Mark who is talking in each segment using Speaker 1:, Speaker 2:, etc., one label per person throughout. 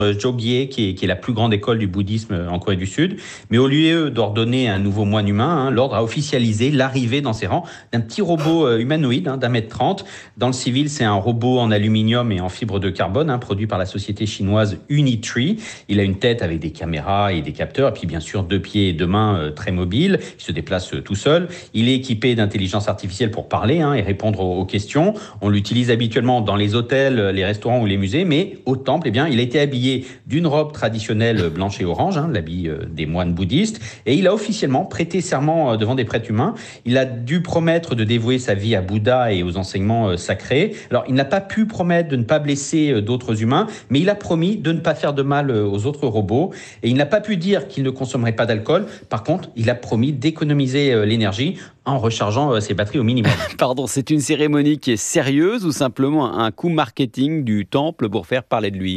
Speaker 1: Jogye, qui est la plus grande école du bouddhisme en Corée du Sud. Mais au lieu d'ordonner un nouveau moine humain, l'ordre a officialisé l'arrivée dans ses rangs d'un petit robot humanoïde d'1,30 m. Dans le civil, c'est un robot en aluminium et en fibre de carbone, produit par la société chinoise Unitree. Il a une tête avec des caméras et des capteurs, et puis bien sûr 2 pieds et 2 mains très mobiles. Il se déplace tout seul. Il est équipé d'intelligence artificielle pour parler et répondre aux questions. On l'utilise habituellement dans les hôtels, les restaurants ou les musées, mais au temple, il a été habillé d'une robe traditionnelle blanche et orange, l'habit des moines bouddhistes, et il a officiellement prêté serment devant des prêtres humains. Il a dû promettre de dévouer sa vie à Bouddha et aux enseignements sacrés. Alors, il n'a pas pu promettre de ne pas blesser d'autres humains, mais il a promis de ne pas faire de mal aux autres robots, et il n'a pas pu dire qu'il ne consommerait pas d'alcool. Par contre, il a promis d'économiser l'énergie en rechargeant ses batteries au minimum.
Speaker 2: Pardon, c'est une cérémonie qui est sérieuse ou simplement un coup marketing du temple pour faire parler de lui ?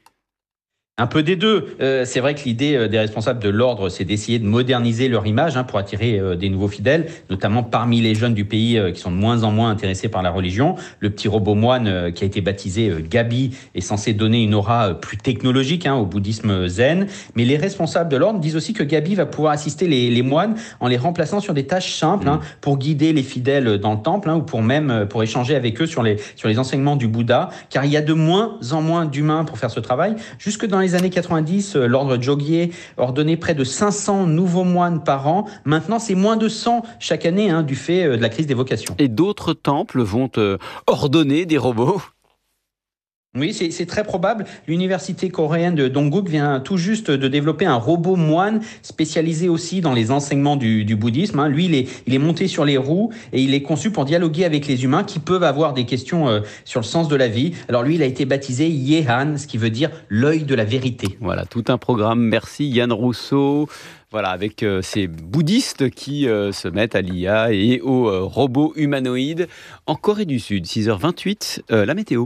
Speaker 1: Un peu des deux. C'est vrai que l'idée des responsables de l'ordre, c'est d'essayer de moderniser leur image pour attirer des nouveaux fidèles, notamment parmi les jeunes du pays qui sont de moins en moins intéressés par la religion. Le petit robot moine qui a été baptisé Gabi est censé donner une aura plus technologique au bouddhisme zen. Mais les responsables de l'ordre disent aussi que Gabi va pouvoir assister les moines en les remplaçant sur des tâches simples pour guider les fidèles dans le temple ou pour échanger avec eux sur les enseignements du Bouddha, car il y a de moins en moins d'humains pour faire ce travail. Jusque dans les années 90, l'ordre Jogye ordonnait près de 500 nouveaux moines par an. Maintenant, c'est moins de 100 chaque année du fait de la crise des vocations.
Speaker 2: Et d'autres temples vont ordonner des robots ?
Speaker 1: Oui, c'est très probable. L'université coréenne de Dongguk vient tout juste de développer un robot moine spécialisé aussi dans les enseignements du bouddhisme. Lui, il est monté sur les roues et il est conçu pour dialoguer avec les humains qui peuvent avoir des questions sur le sens de la vie. Alors lui, il a été baptisé Yehan, ce qui veut dire l'œil de la vérité.
Speaker 2: Voilà, tout un programme. Merci Yann Rousseau. Voilà, avec ces bouddhistes qui se mettent à l'IA et aux robots humanoïdes. En Corée du Sud, 6h28, la météo.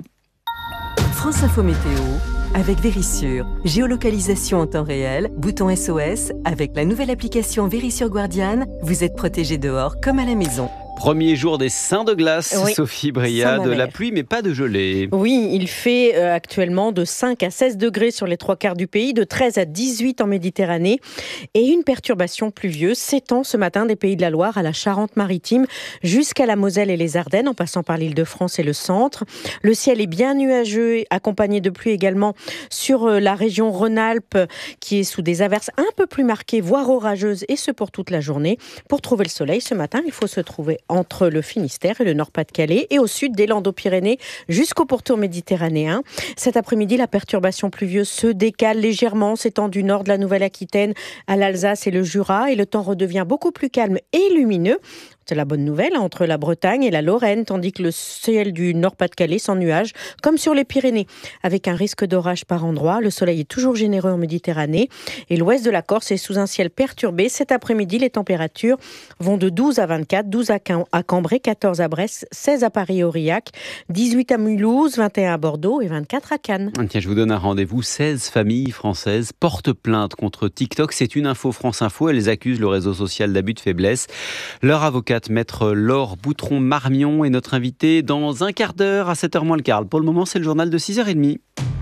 Speaker 3: France Info Météo, avec Vérissure. Géolocalisation en temps réel, bouton SOS. Avec la nouvelle application Vérissure Guardian, vous êtes protégé dehors comme à la maison.
Speaker 2: Premier jour des seins de glace,
Speaker 4: oui.
Speaker 2: Sophie Bria, de la pluie mais pas de gelée.
Speaker 4: Oui, il fait actuellement de 5 à 16 degrés sur les 3/4 du pays, de 13 à 18 en Méditerranée. Et une perturbation pluvieuse s'étend ce matin des Pays de la Loire à la Charente-Maritime jusqu'à la Moselle et les Ardennes, en passant par l'Île-de-France et le centre. Le ciel est bien nuageux, accompagné de pluie également sur la région Rhône-Alpes, qui est sous des averses un peu plus marquées, voire orageuses, et ce pour toute la journée. Pour trouver le soleil ce matin, il faut se trouver entre le Finistère et le Nord-Pas-de-Calais et au sud des Landes-Pyrénées jusqu'au pourtour méditerranéen. Cet après-midi, la perturbation pluvieuse se décale légèrement, s'étend du nord de la Nouvelle-Aquitaine à l'Alsace et le Jura, et le temps redevient beaucoup plus calme et lumineux. C'est la bonne nouvelle entre la Bretagne et la Lorraine, tandis que le ciel du Nord-Pas-de-Calais sans nuages, comme sur les Pyrénées, avec un risque d'orage par endroits. Le soleil est toujours généreux en Méditerranée et l'ouest de la Corse est sous un ciel perturbé. Cet après-midi, les températures vont de 12 à 24, 12 à Cambrai, 14 à Brest, 16 à Paris-Aurillac, 18 à Mulhouse, 21 à Bordeaux et 24 à Cannes.
Speaker 2: Tiens, je vous donne un rendez-vous. 16 familles françaises portent plainte contre TikTok. C'est une info France Info. Elles accusent le réseau social d'abus de faiblesse. Leur avocat, maître Laure Boutron-Marmion, est notre invitée dans un quart d'heure à 7h moins le quart. Pour le moment, c'est le journal de 6h30.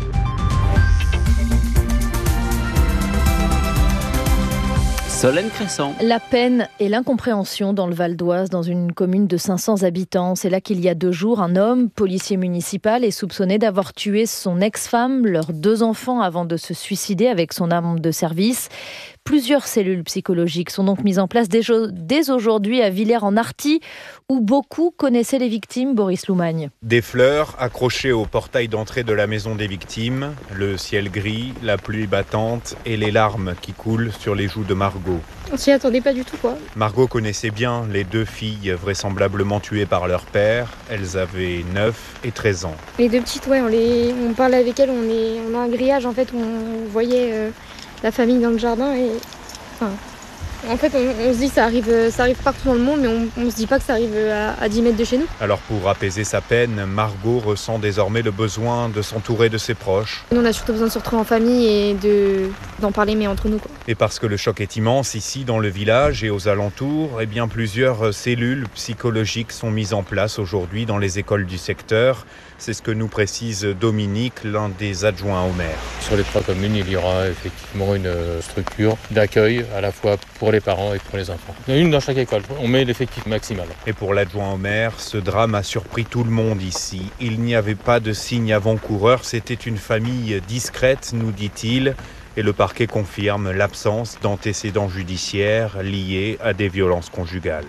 Speaker 2: Solène Crescent.
Speaker 5: La peine et l'incompréhension dans le Val d'Oise, dans une commune de 500 habitants. C'est là qu'il y a 2 jours, un homme, policier municipal, est soupçonné d'avoir tué son ex-femme, leurs 2 enfants, avant de se suicider avec son arme de service. Plusieurs cellules psychologiques sont donc mises en place dès aujourd'hui à Villers-en-Arthy, où beaucoup connaissaient les victimes, Boris Loumagne.
Speaker 6: Des fleurs accrochées au portail d'entrée de la maison des victimes, le ciel gris, la pluie battante et les larmes qui coulent sur les joues de Margot.
Speaker 7: On s'y attendait pas du tout, quoi.
Speaker 6: Margot connaissait bien les 2 filles vraisemblablement tuées par leur père. Elles avaient 9 et 13 ans.
Speaker 7: Les 2 petites, ouais, on parlait avec elles, on a un grillage en fait où on voyait la famille dans le jardin et en fait on se dit ça arrive partout dans le monde, mais on se dit pas que ça arrive à 10 mètres de chez nous.
Speaker 6: Alors pour apaiser sa peine, Margot ressent désormais le besoin de s'entourer de ses proches.
Speaker 7: Nous on a surtout besoin de se retrouver en famille et d'en parler, mais entre nous, quoi.
Speaker 6: Et parce que le choc est immense ici dans le village et aux alentours, plusieurs cellules psychologiques sont mises en place aujourd'hui dans les écoles du secteur. C'est ce que nous précise Dominique, l'un des adjoints au maire.
Speaker 8: Sur les 3 communes, il y aura effectivement une structure d'accueil à la fois pour les parents et pour les enfants. Il y en a une dans chaque école, on met l'effectif maximal.
Speaker 6: Et pour l'adjoint au maire, ce drame a surpris tout le monde ici. Il n'y avait pas de signe avant-coureur, c'était une famille discrète, nous dit-il. Et le parquet confirme l'absence d'antécédents judiciaires liés à des violences conjugales.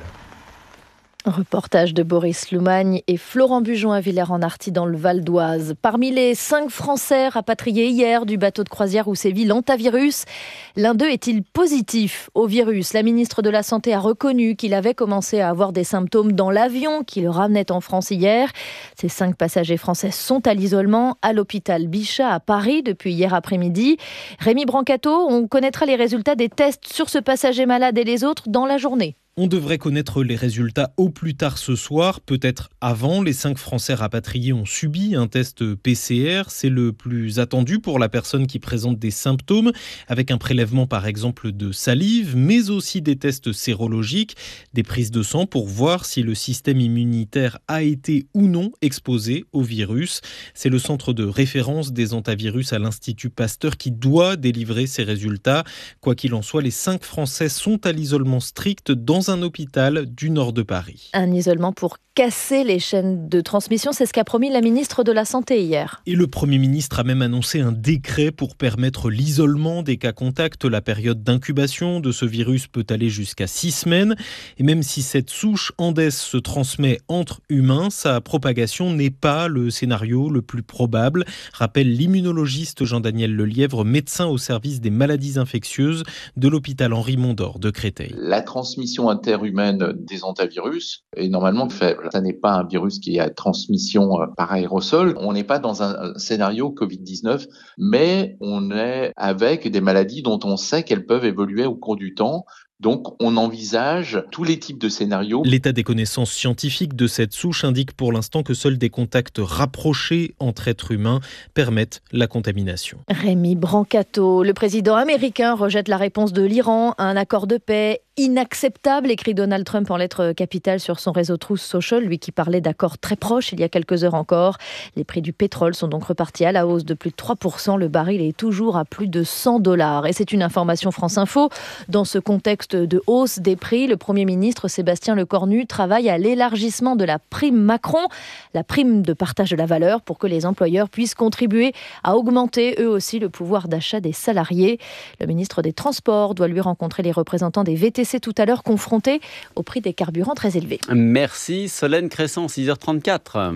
Speaker 5: Reportage de Boris Loumagne et Florent Bujon à Villers-en-Arthy dans le Val d'Oise. Parmi les 5 Français rapatriés hier du bateau de croisière où sévit l'hantavirus, l'un d'eux est-il positif au virus ? La ministre de la Santé a reconnu qu'il avait commencé à avoir des symptômes dans l'avion qui le ramenait en France hier. Ces 5 passagers français sont à l'isolement à l'hôpital Bichat à Paris depuis hier après-midi. Rémi Brancato, on connaîtra les résultats des tests sur ce passager malade et les autres dans la journée.
Speaker 9: On devrait connaître les résultats au plus tard ce soir, peut-être avant. Les 5 Français rapatriés ont subi un test PCR. C'est le plus attendu pour la personne qui présente des symptômes, avec un prélèvement par exemple de salive, mais aussi des tests sérologiques, des prises de sang pour voir si le système immunitaire a été ou non exposé au virus. C'est le centre de référence des hantavirus à l'Institut Pasteur qui doit délivrer ces résultats. Quoi qu'il en soit, les 5 Français sont à l'isolement strict dans un hôpital du nord de Paris.
Speaker 5: Un isolement pour casser les chaînes de transmission, c'est ce qu'a promis la ministre de la Santé hier.
Speaker 9: Et le Premier ministre a même annoncé un décret pour permettre l'isolement des cas contacts. La période d'incubation de ce virus peut aller jusqu'à 6 semaines. Et même si cette souche Andes se transmet entre humains, sa propagation n'est pas le scénario le plus probable, rappelle l'immunologiste Jean-Daniel Lelièvre, médecin au service des maladies infectieuses de l'hôpital Henri Mondor de Créteil.
Speaker 10: La transmission interhumaine des hantavirus est normalement faible. Ça n'est pas un virus qui a transmission par aérosol. On n'est pas dans un scénario Covid-19, mais on est avec des maladies dont on sait qu'elles peuvent évoluer au cours du temps. Donc, on envisage tous les types de scénarios.
Speaker 9: L'état des connaissances scientifiques de cette souche indique pour l'instant que seuls des contacts rapprochés entre êtres humains permettent la contamination.
Speaker 5: Rémi Brancato, le président américain rejette la réponse de l'Iran à un accord de paix inacceptable, écrit Donald Trump en lettres capitales sur son réseau Truth Social, lui qui parlait d'accords très proches il y a quelques heures encore. Les prix du pétrole sont donc repartis à la hausse de plus de 3%. Le baril est toujours à plus de $100. Et c'est une information France Info. Dans ce contexte de hausse des prix, le Premier ministre Sébastien Lecornu travaille à l'élargissement de la prime Macron, la prime de partage de la valeur, pour que les employeurs puissent contribuer à augmenter eux aussi le pouvoir d'achat des salariés. Le ministre des Transports doit lui rencontrer les représentants des VTC tout à l'heure, confrontés au prix des carburants très élevés.
Speaker 2: Merci Solène Crescent, 6h34.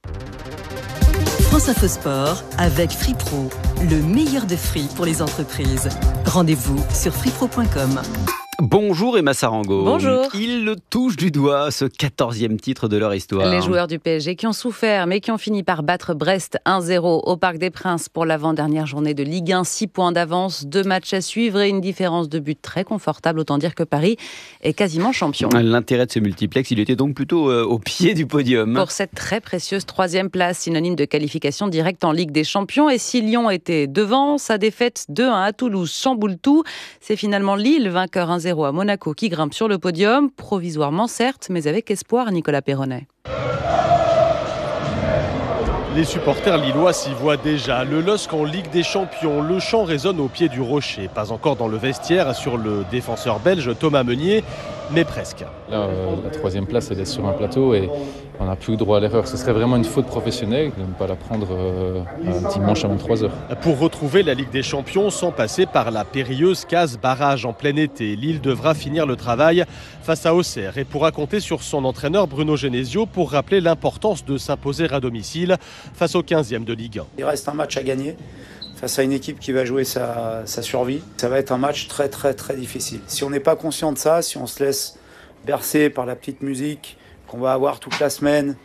Speaker 3: France Info Sport avec FreePro, le meilleur de free pour les entreprises. Rendez-vous sur freepro.com.
Speaker 2: Bonjour Emma Sarango.
Speaker 4: Bonjour.
Speaker 2: Il le touche du doigt, ce 14e titre de leur histoire.
Speaker 11: Les joueurs du PSG qui ont souffert, mais qui ont fini par battre Brest 1-0 au Parc des Princes pour l'avant-dernière journée de Ligue 1. 6 points d'avance, 2 matchs à suivre et une différence de but très confortable. Autant dire que Paris est quasiment champion.
Speaker 2: L'intérêt de ce multiplex, il était donc plutôt au pied du podium.
Speaker 11: Pour cette très précieuse 3e place, synonyme de qualification directe en Ligue des Champions. Et si Lyon était devant, sa défaite 2-1 à Toulouse chamboule tout. C'est finalement Lille, vainqueur 1-0 à Monaco, qui grimpe sur le podium, provisoirement certes, mais avec espoir, Nicolas Perronnet.
Speaker 12: Les supporters lillois s'y voient déjà. Le LOSC en Ligue des Champions. Le chant résonne au pied du rocher. Pas encore dans le vestiaire sur le défenseur belge Thomas Meunier, mais presque.
Speaker 8: Là, la 3e place, elle est sur un plateau et on n'a plus droit à l'erreur. Ce serait vraiment une faute professionnelle de ne pas la prendre un dimanche à 23h.
Speaker 12: Pour retrouver la Ligue des Champions sans passer par la périlleuse case barrage en plein été, Lille devra finir le travail face à Auxerre et pourra compter sur son entraîneur Bruno Genesio pour rappeler l'importance de s'imposer à domicile face au 15e de Ligue 1.
Speaker 13: Il reste un match à gagner face à une équipe qui va jouer sa survie. Ça va être un match très très très difficile. Si on n'est pas conscient de ça, si on se laisse bercer par la petite musique qu'on va avoir toute la semaine,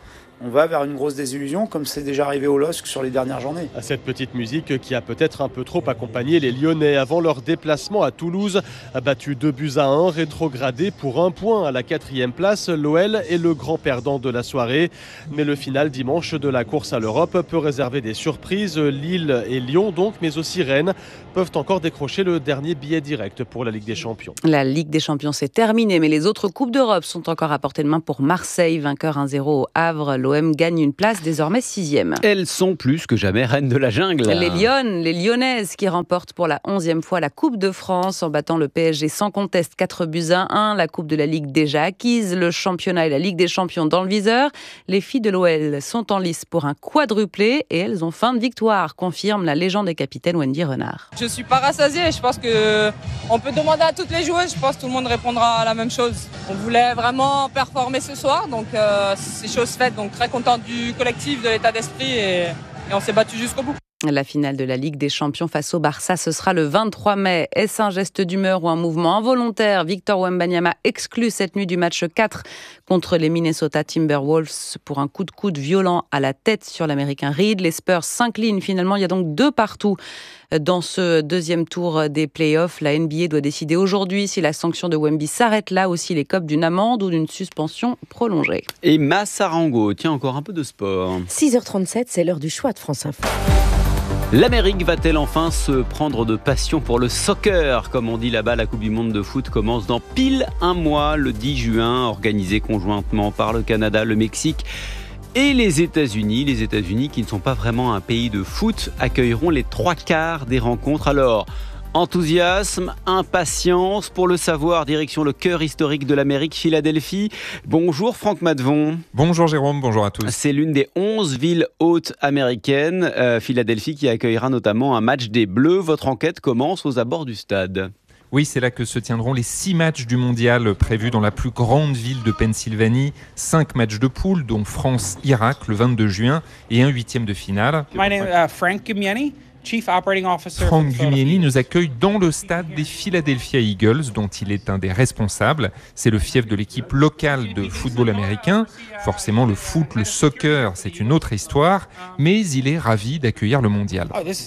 Speaker 13: on va vers une grosse désillusion comme c'est déjà arrivé au LOSC sur les dernières journées.
Speaker 12: À cette petite musique qui a peut-être un peu trop accompagné les Lyonnais avant leur déplacement à Toulouse, battu 2-1, rétrogradé pour 1 point à la 4e place. L'OL est le grand perdant de la soirée. Mais le final dimanche de la course à l'Europe peut réserver des surprises. Lille et Lyon donc, mais aussi Rennes peuvent encore décrocher le dernier billet direct pour la Ligue des Champions.
Speaker 11: La Ligue des Champions c'est terminé, mais les autres Coupes d'Europe sont encore à portée de main pour Marseille, vainqueur 1-0 au Havre. L'OM gagne une place désormais 6e.
Speaker 2: Elles sont plus que jamais reines de la jungle.
Speaker 11: Les Lyonnaises qui remportent pour la 11e fois la Coupe de France en battant le PSG sans conteste 4-1. La Coupe de la Ligue déjà acquise, le championnat et la Ligue des Champions dans le viseur. Les filles de l'OL sont en lice pour un quadruplé et elles ont faim de victoire, confirme la légende et capitaine Wendy Renard.
Speaker 14: Je suis pas rassasiée, je pense qu'on peut demander à toutes les joueuses, je pense que tout le monde répondra à la même chose. On voulait vraiment performer ce soir, donc c'est chose faite, donc très contente du collectif, de l'état d'esprit et on s'est battu jusqu'au bout.
Speaker 11: La finale de la Ligue des Champions face au Barça, ce sera le 23 mai. Est-ce un geste d'humeur ou un mouvement involontaire ? Victor Wembanyama exclut cette nuit du match 4 contre les Minnesota Timberwolves pour un coup de coude violent à la tête sur l'Américain Reed. Les Spurs s'inclinent finalement, il y a donc 2-2 dans ce deuxième tour des playoffs. La NBA doit décider aujourd'hui si la sanction de Wemby s'arrête là ou s'il écope d'une amende ou d'une suspension prolongée.
Speaker 2: Et Massarango, tiens, encore un peu de sport.
Speaker 4: 6h37, c'est l'heure du choix de France Info.
Speaker 2: L'Amérique va-t-elle enfin se prendre de passion pour le soccer ? Comme on dit là-bas, la Coupe du Monde de foot commence dans pile 1 mois, le 10 juin, organisée conjointement par le Canada, le Mexique et les États-Unis. Les États-Unis, qui ne sont pas vraiment un pays de foot, accueilleront les 3/4 des rencontres. Alors, enthousiasme, impatience, pour le savoir, direction le cœur historique de l'Amérique, Philadelphie. Bonjour Franck Maddevon.
Speaker 15: Bonjour Jérôme, bonjour à tous.
Speaker 2: C'est l'une des 11 villes hautes américaines, Philadelphie, qui accueillera notamment un match des Bleus. Votre enquête commence aux abords du stade.
Speaker 15: Oui, c'est là que se tiendront les 6 matchs du mondial prévus dans la plus grande ville de Pennsylvanie. 5 matchs de poule, dont France-Irak le 22 juin et un 8e de finale.
Speaker 16: My name is Frank Gumieni. Chief Operating Officer.
Speaker 15: Frank Gumieni nous accueille dans le stade des Philadelphia Eagles, dont il est un des responsables. C'est le fief de l'équipe locale de football américain. Forcément, le foot, le soccer, c'est une autre histoire, mais il est ravi d'accueillir le mondial.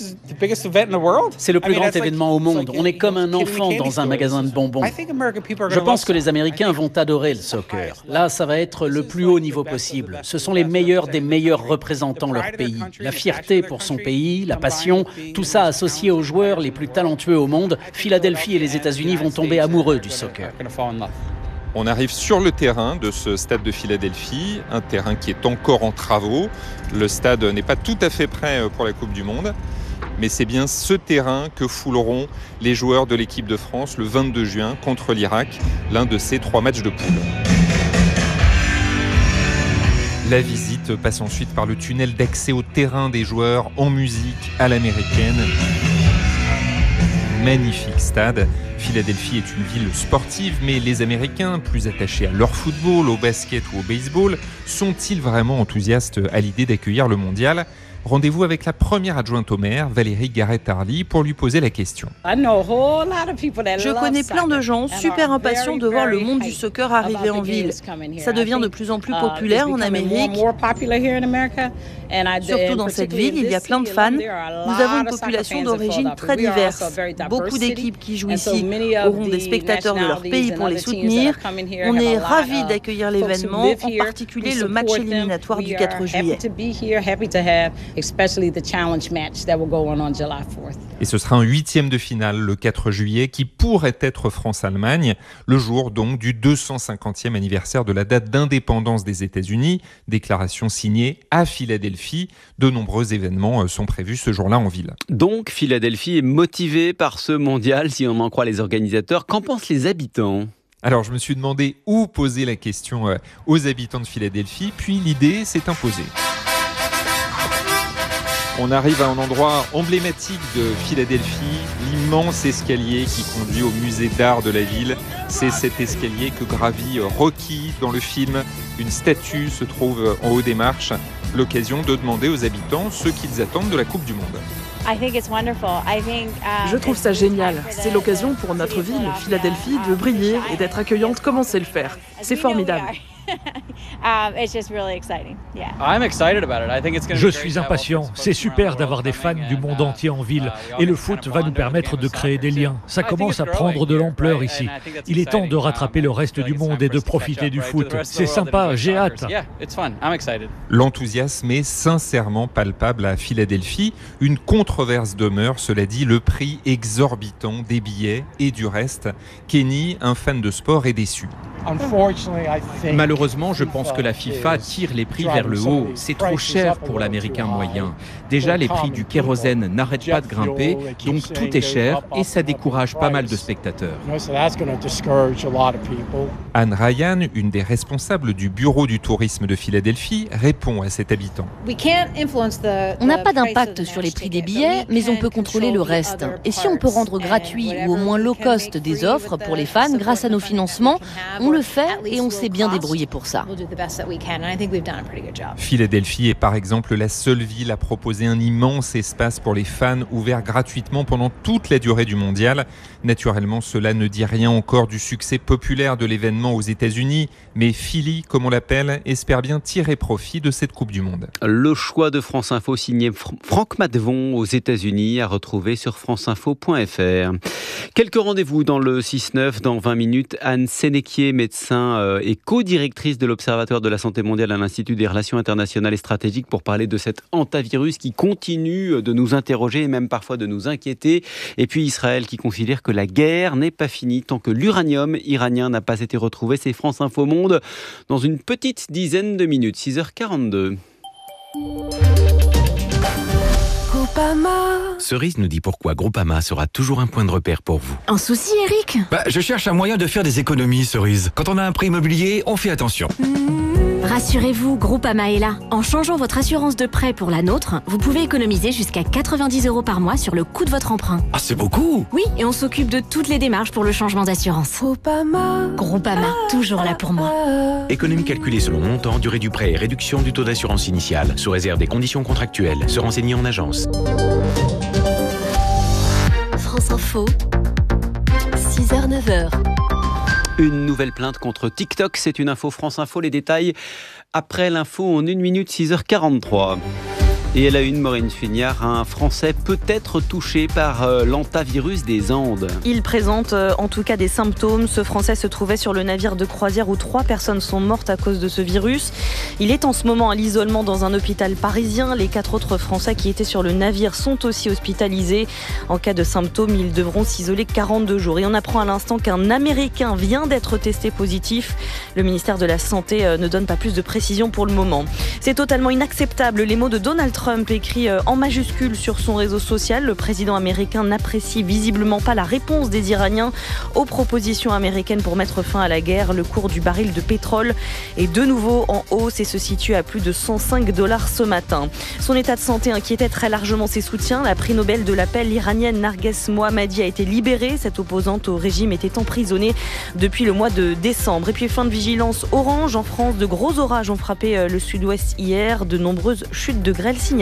Speaker 16: C'est le plus grand événement au monde. On est comme un enfant dans un magasin de bonbons. Je pense que les Américains vont adorer le soccer. Là, ça va être le plus haut niveau possible. Ce sont les meilleurs des meilleurs représentant leur pays. La fierté pour son pays, la passion, tout ça associé aux joueurs les plus talentueux au monde. Philadelphie et les États-Unis vont tomber amoureux du soccer.
Speaker 15: On arrive sur le terrain de ce stade de Philadelphie, un terrain qui est encore en travaux. Le stade n'est pas tout à fait prêt pour la Coupe du Monde, mais c'est bien ce terrain que fouleront les joueurs de l'équipe de France le 22 juin contre l'Irak, l'un de ces 3 matchs de poule. La visite passe ensuite par le tunnel d'accès au terrain des joueurs en musique à l'américaine. Magnifique stade. Philadelphie est une ville sportive, mais les Américains, plus attachés à leur football, au basket ou au baseball, sont-ils vraiment enthousiastes à l'idée d'accueillir le mondial ? Rendez-vous avec la première adjointe au maire, Valérie Garrett-Hardy, pour lui poser la question.
Speaker 17: Je connais plein de gens super impatients de voir le monde du soccer arriver en ville. Ça devient de plus en plus populaire en Amérique. Surtout dans cette ville, il y a plein de fans. Nous avons une population d'origine très diverse. Beaucoup d'équipes qui jouent ici auront des spectateurs de leur pays pour les soutenir. On est ravis d'accueillir l'événement, en particulier le match éliminatoire du 4 juillet.
Speaker 15: Et ce sera un 8e de finale le 4 juillet qui pourrait être France-Allemagne, le jour donc du 250e anniversaire de la date d'indépendance des États-Unis, déclaration signée à Philadelphie. De nombreux événements sont prévus ce jour-là en ville.
Speaker 2: Donc Philadelphie est motivée par ce mondial, si on en croit les organisateurs. Qu'en pensent les habitants ?
Speaker 15: Alors je me suis demandé où poser la question aux habitants de Philadelphie, puis l'idée s'est imposée. On arrive à un endroit emblématique de Philadelphie, l'immense escalier qui conduit au musée d'art de la ville. C'est cet escalier que gravit Rocky dans le film. Une statue se trouve en haut des marches. L'occasion de demander aux habitants ce qu'ils attendent de la Coupe du Monde.
Speaker 18: Je trouve ça génial. C'est l'occasion pour notre ville, Philadelphie, de briller et d'être accueillante comme on sait le faire. C'est formidable.
Speaker 19: Je suis impatient. C'est super d'avoir des fans du monde entier en ville. Et le foot va nous permettre de créer des liens. Ça commence à prendre de l'ampleur ici. Il est temps de rattraper le reste du monde et de profiter du foot. C'est sympa, j'ai hâte.
Speaker 15: L'enthousiasme est sincèrement palpable à Philadelphie. Une controverse demeure, cela dit, le prix exorbitant des billets et du reste. Kenny, un fan de sport, est déçu.
Speaker 20: Malheureusement, je pense que la FIFA tire les prix vers le haut. C'est trop cher pour l'Américain moyen. Déjà, les prix du kérosène n'arrêtent pas de grimper, donc tout est cher et ça décourage pas mal de spectateurs.
Speaker 15: Anne Ryan, une des responsables du bureau du tourisme de Philadelphie, répond à cet habitant.
Speaker 21: On n'a pas d'impact sur les prix des billets, mais on peut contrôler le reste. Et si on peut rendre gratuit ou au moins low cost des offres pour les fans grâce à nos financements, on le fait et on s'est bien débrouillé pour ça.
Speaker 15: Philadelphie est par exemple la seule ville à proposer un immense espace pour les fans ouvert gratuitement pendant toute la durée du mondial. Naturellement, cela ne dit rien encore du succès populaire de l'événement aux États-Unis, mais Philly, comme on l'appelle, espère bien tirer profit de cette Coupe du Monde.
Speaker 2: Le choix de France Info signé Franck Maddevon aux États-Unis à retrouver sur franceinfo.fr. Quelques rendez-vous dans le 6-9 dans 20 minutes. Anne Sénéquier, médecin et co-directrice de l'Observatoire de la santé mondiale à l'Institut des relations internationales et stratégiques pour parler de cet hantavirus qui continue de nous interroger et même parfois de nous inquiéter. Et puis Israël qui considère que la guerre n'est pas finie tant que l'uranium iranien n'a pas été retrouvé. C'est France Info Monde dans une petite dizaine de minutes, 6h42.
Speaker 22: Cerise nous dit pourquoi Groupama sera toujours un point de repère pour vous.
Speaker 23: Un souci, Eric ?
Speaker 22: Je cherche un moyen de faire des économies, Cerise. Quand on a un prêt immobilier, on fait attention.
Speaker 23: Rassurez-vous, Groupama est là. En changeant votre assurance de prêt pour la nôtre, vous pouvez économiser jusqu'à 90 € par mois sur le coût de votre emprunt.
Speaker 22: Ah, c'est beaucoup!
Speaker 23: Oui, et on s'occupe de toutes les démarches pour le changement d'assurance. Groupama, toujours là pour moi.
Speaker 22: Économie calculée selon montant, durée du prêt et réduction du taux d'assurance initiale, sous réserve des conditions contractuelles. Se renseigner en agence.
Speaker 23: France Info, 6h-9h.
Speaker 2: Une nouvelle plainte contre TikTok, c'est une info France Info. Les détails après l'info en 1 minute, 6h43. Et à la une, Maureen Funiard, un Français peut être touché par l'hantavirus des Andes.
Speaker 24: Il présente en tout cas des symptômes. Ce Français se trouvait sur le navire de croisière où 3 personnes sont mortes à cause de ce virus. Il est en ce moment à l'isolement dans un hôpital parisien. Les 4 autres Français qui étaient sur le navire sont aussi hospitalisés. En cas de symptômes, ils devront s'isoler 42 jours. Et on apprend à l'instant qu'un Américain vient d'être testé positif. Le ministère de la Santé ne donne pas plus de précisions pour le moment. C'est totalement inacceptable. Les mots de Donald Trump écrit en majuscule sur son réseau social. Le président américain n'apprécie visiblement pas la réponse des Iraniens aux propositions américaines pour mettre fin à la guerre. Le cours du baril de pétrole est de nouveau en hausse et se situe à plus de 105 $ ce matin. Son état de santé inquiétait très largement ses soutiens. La prix Nobel de la paix, l'Iranienne Narges Mohammadi, a été libérée. Cette opposante au régime était emprisonnée depuis le mois de décembre. Et puis fin de vigilance orange en France. De gros orages ont frappé le sud-ouest hier. De nombreuses chutes de grêle signalées.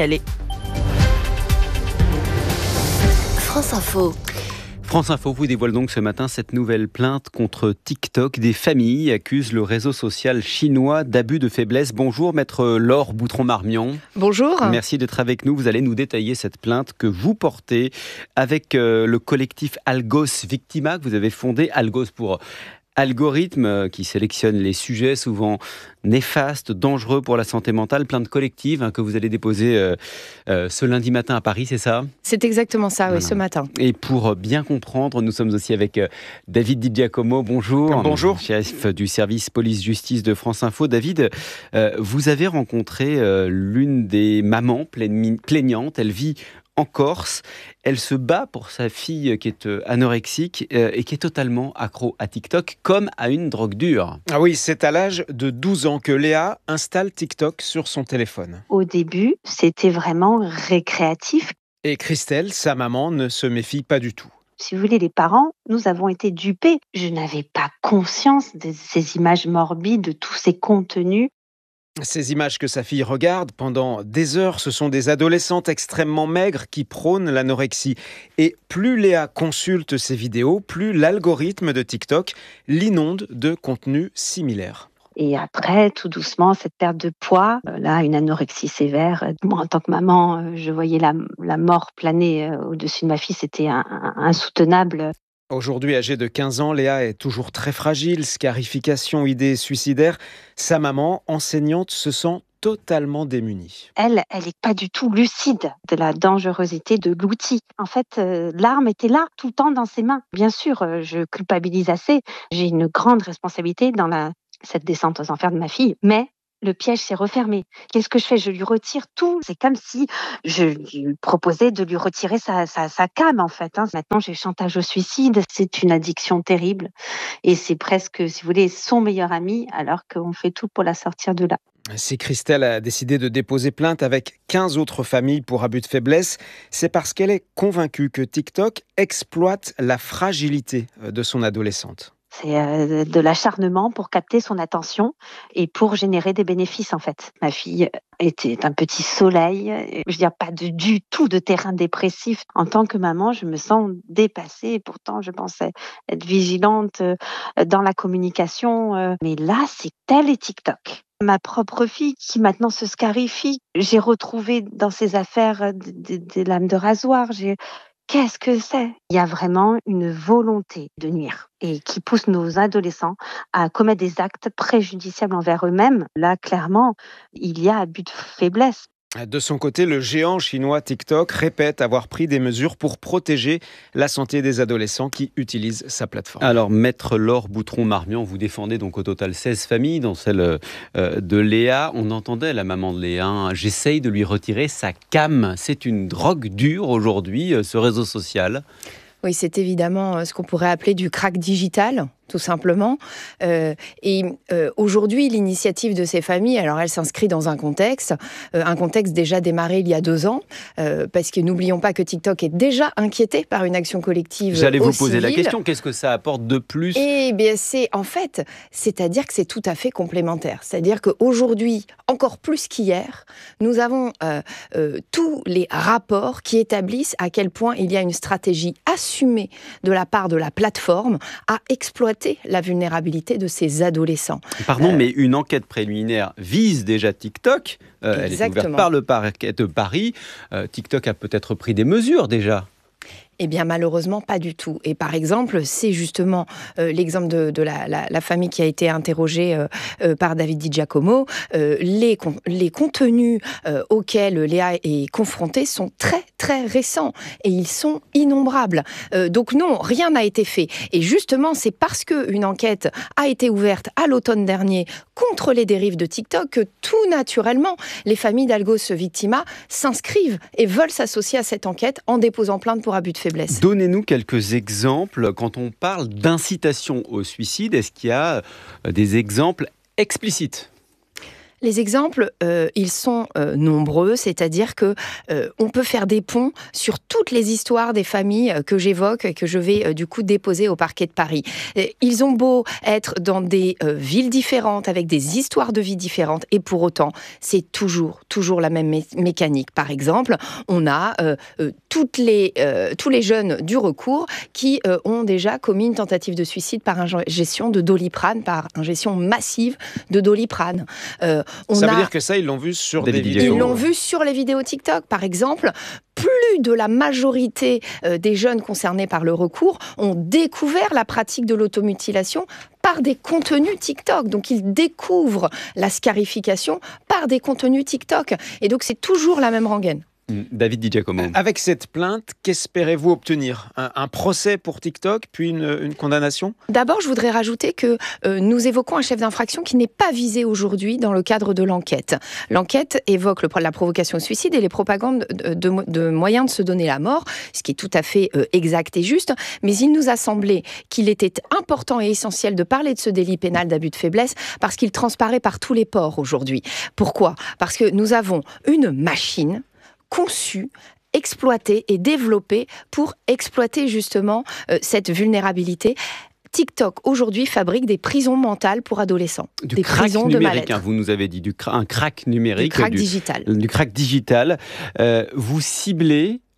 Speaker 23: France Info.
Speaker 2: France Info vous dévoile donc ce matin cette nouvelle plainte contre TikTok. Des familles accusent le réseau social chinois d'abus de faiblesse. Bonjour maître Laure Boutron-Marmion.
Speaker 25: Bonjour.
Speaker 2: Merci d'être avec nous. Vous allez nous détailler cette plainte que vous portez avec le collectif Algos Victima que vous avez fondé. Algos pour algorithme qui sélectionne les sujets souvent néfastes, dangereux pour la santé mentale. Plainte collective que vous allez déposer ce lundi matin à Paris, c'est ça ?
Speaker 25: C'est exactement ça, oui, ce matin.
Speaker 2: Et pour bien comprendre, nous sommes aussi avec David Di Giacomo. Bonjour.
Speaker 26: Bonjour.
Speaker 2: Chef du service police-justice de France Info. David, vous avez rencontré l'une des mamans plaignantes. Elle vit en Corse. Elle se bat pour sa fille qui est anorexique et qui est totalement accro à TikTok, comme à une drogue dure.
Speaker 26: Ah oui, c'est à l'âge de 12 ans que Léa installe TikTok sur son téléphone.
Speaker 27: Au début, c'était vraiment récréatif.
Speaker 26: Et Christelle, sa maman, ne se méfie pas du tout.
Speaker 27: Si vous voulez, les parents, nous avons été dupés. Je n'avais pas conscience de ces images morbides, de tous ces contenus.
Speaker 26: Ces images que sa fille regarde pendant des heures, ce sont des adolescentes extrêmement maigres qui prônent l'anorexie. Et plus Léa consulte ces vidéos, plus l'algorithme de TikTok l'inonde de contenus similaires.
Speaker 27: Et après, tout doucement, cette perte de poids, là, une anorexie sévère. Moi, en tant que maman, je voyais la mort planer au-dessus de ma fille. C'était insoutenable.
Speaker 26: Aujourd'hui, âgée de 15 ans, Léa est toujours très fragile, scarification, idées suicidaires. Sa maman, enseignante, se sent totalement démunie.
Speaker 27: Elle est pas du tout lucide de la dangerosité de l'outil. En fait, l'arme était là, tout le temps dans ses mains. Bien sûr, je culpabilise assez. J'ai une grande responsabilité dans cette descente aux enfers de ma fille, mais le piège s'est refermé. Qu'est-ce que je fais ? Je lui retire tout. C'est comme si je lui proposais de lui retirer sa cam, en fait. Maintenant, j'ai chantage au suicide. C'est une addiction terrible. Et c'est presque, si vous voulez, son meilleur ami, alors qu'on fait tout pour la sortir de là.
Speaker 26: Si Christelle a décidé de déposer plainte avec 15 autres familles pour abus de faiblesse, c'est parce qu'elle est convaincue que TikTok exploite la fragilité de son adolescente.
Speaker 27: C'est de l'acharnement pour capter son attention et pour générer des bénéfices, en fait. Ma fille était un petit soleil. Je veux dire, pas du tout de terrain dépressif. En tant que maman, je me sens dépassée. Pourtant, je pensais être vigilante dans la communication. Mais là, c'est elle et TikTok. Ma propre fille qui maintenant se scarifie. J'ai retrouvé dans ses affaires des lames de rasoir. Qu'est-ce que c'est ? Il y a vraiment une volonté de nuire et qui pousse nos adolescents à commettre des actes préjudiciables envers eux-mêmes. Là, clairement, il y a abus de faiblesse.
Speaker 26: De son côté, le géant chinois TikTok répète avoir pris des mesures pour protéger la santé des adolescents qui utilisent sa plateforme.
Speaker 2: Alors, Maître Laure Boutron-Marmion, vous défendez donc au total 16 familles, dont celle de Léa. On entendait la maman de Léa, j'essaye de lui retirer sa cam. C'est une drogue dure aujourd'hui, ce réseau social.
Speaker 25: Oui, c'est évidemment ce qu'on pourrait appeler du crack digital, tout simplement. Aujourd'hui, l'initiative de ces familles, alors elle s'inscrit dans un contexte déjà démarré il y a 2 ans, parce que n'oublions pas que TikTok est déjà inquiété par une action collective.
Speaker 2: J'allais vous poser la question, qu'est-ce que ça apporte de plus ?
Speaker 25: Eh bien, c'est-à-dire que c'est tout à fait complémentaire. C'est-à-dire qu'aujourd'hui, encore plus qu'hier, nous avons tous les rapports qui établissent à quel point il y a une stratégie assumée de la part de la plateforme à exploiter la vulnérabilité de ces adolescents.
Speaker 2: Pardon, mais une enquête préliminaire vise déjà TikTok. Elle est ouverte par le parquet de Paris. TikTok a peut-être pris des mesures déjà.
Speaker 25: Eh bien, malheureusement, pas du tout. Et par exemple, c'est justement l'exemple de la famille qui a été interrogée par David Di Giacomo. Les contenus auxquels Léa est confrontée sont très, très récents et ils sont innombrables. Donc non, rien n'a été fait. Et justement, c'est parce qu'une enquête a été ouverte à l'automne dernier contre les dérives de TikTok que tout naturellement, les familles d'Algos Victima s'inscrivent et veulent s'associer à cette enquête en déposant plainte pour abus de faiblesse.
Speaker 2: Donnez-nous quelques exemples quand on parle d'incitation au suicide. Est-ce qu'il y a des exemples explicites ?
Speaker 25: Les exemples, ils sont nombreux, c'est-à-dire que on peut faire des ponts sur toutes les histoires des familles que j'évoque et que je vais du coup déposer au parquet de Paris. Ils ont beau être dans des villes différentes, avec des histoires de vie différentes, et pour autant, c'est toujours la même mécanique. Par exemple, on a tous les jeunes du recours qui ont déjà commis une tentative de suicide par ingestion de Doliprane, par ingestion massive de Doliprane.
Speaker 26: Ça veut dire que ça, ils l'ont vu sur des vidéos.
Speaker 25: Ils l'ont vu sur les vidéos TikTok, par exemple. Plus de la majorité des jeunes concernés par le recours ont découvert la pratique de l'automutilation par des contenus TikTok. Donc, ils découvrent la scarification par des contenus TikTok. Et donc, c'est toujours la même rengaine.
Speaker 2: David Di Giacomo.
Speaker 26: Avec cette plainte, qu'espérez-vous obtenir ? Un procès pour TikTok, puis une condamnation ?
Speaker 25: D'abord, je voudrais rajouter que nous évoquons un chef d'infraction qui n'est pas visé aujourd'hui dans le cadre de l'enquête. L'enquête évoque la provocation au suicide et les propagandes de moyens de se donner la mort, ce qui est tout à fait exact et juste, mais il nous a semblé qu'il était important et essentiel de parler de ce délit pénal d'abus de faiblesse parce qu'il transparaît par tous les pores aujourd'hui. Pourquoi ? Parce que nous avons une machine conçu, exploité et développé pour exploiter justement cette vulnérabilité. TikTok, aujourd'hui, fabrique des prisons mentales pour adolescents.
Speaker 2: Du crack numérique, vous nous avez dit, un crack numérique.
Speaker 25: Du crack digital.
Speaker 2: Du crack digital. Vous ciblez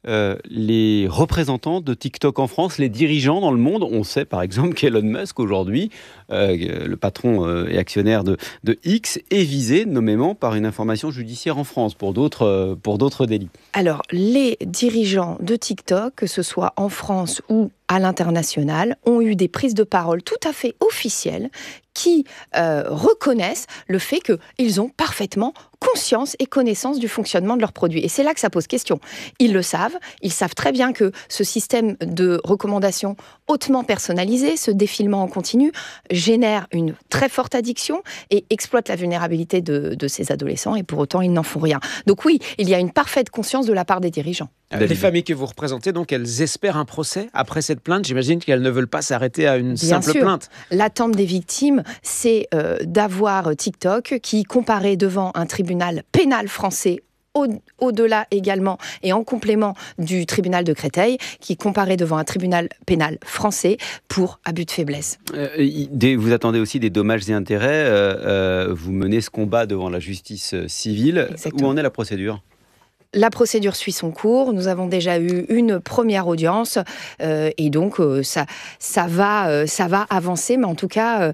Speaker 2: les représentants de TikTok en France, les dirigeants dans le monde. On sait par exemple qu'Elon Musk aujourd'hui, le patron et actionnaire de X, est visé nommément par une information judiciaire en France pour d'autres délits.
Speaker 25: Alors, les dirigeants de TikTok, que ce soit en France ou à l'international, ont eu des prises de parole tout à fait officielles qui reconnaissent le fait qu'ils ont parfaitement conscience et connaissance du fonctionnement de leurs produits. Et c'est là que ça pose question. Ils le savent, ils savent très bien que ce système de recommandation hautement personnalisé, ce défilement en continu, génère une très forte addiction et exploite la vulnérabilité de ces adolescents, et pour autant, ils n'en font rien. Donc oui, il y a une parfaite conscience de la part des dirigeants.
Speaker 26: Les familles que vous représentez, donc, elles espèrent un procès après cette plainte. J'imagine qu'elles ne veulent pas s'arrêter à une simple plainte.
Speaker 25: L'attente des victimes, c'est d'avoir TikTok qui, comparé devant un tribunal pénal français, au-delà également et en complément du tribunal de Créteil, qui comparait devant un tribunal pénal français pour abus de faiblesse.
Speaker 2: Vous attendez aussi des dommages et intérêts. Vous menez ce combat devant la justice civile.
Speaker 25: Exactement.
Speaker 2: Où en est la procédure ?
Speaker 25: La procédure suit son cours. Nous avons déjà eu une première audience et donc ça va avancer. Mais en tout cas,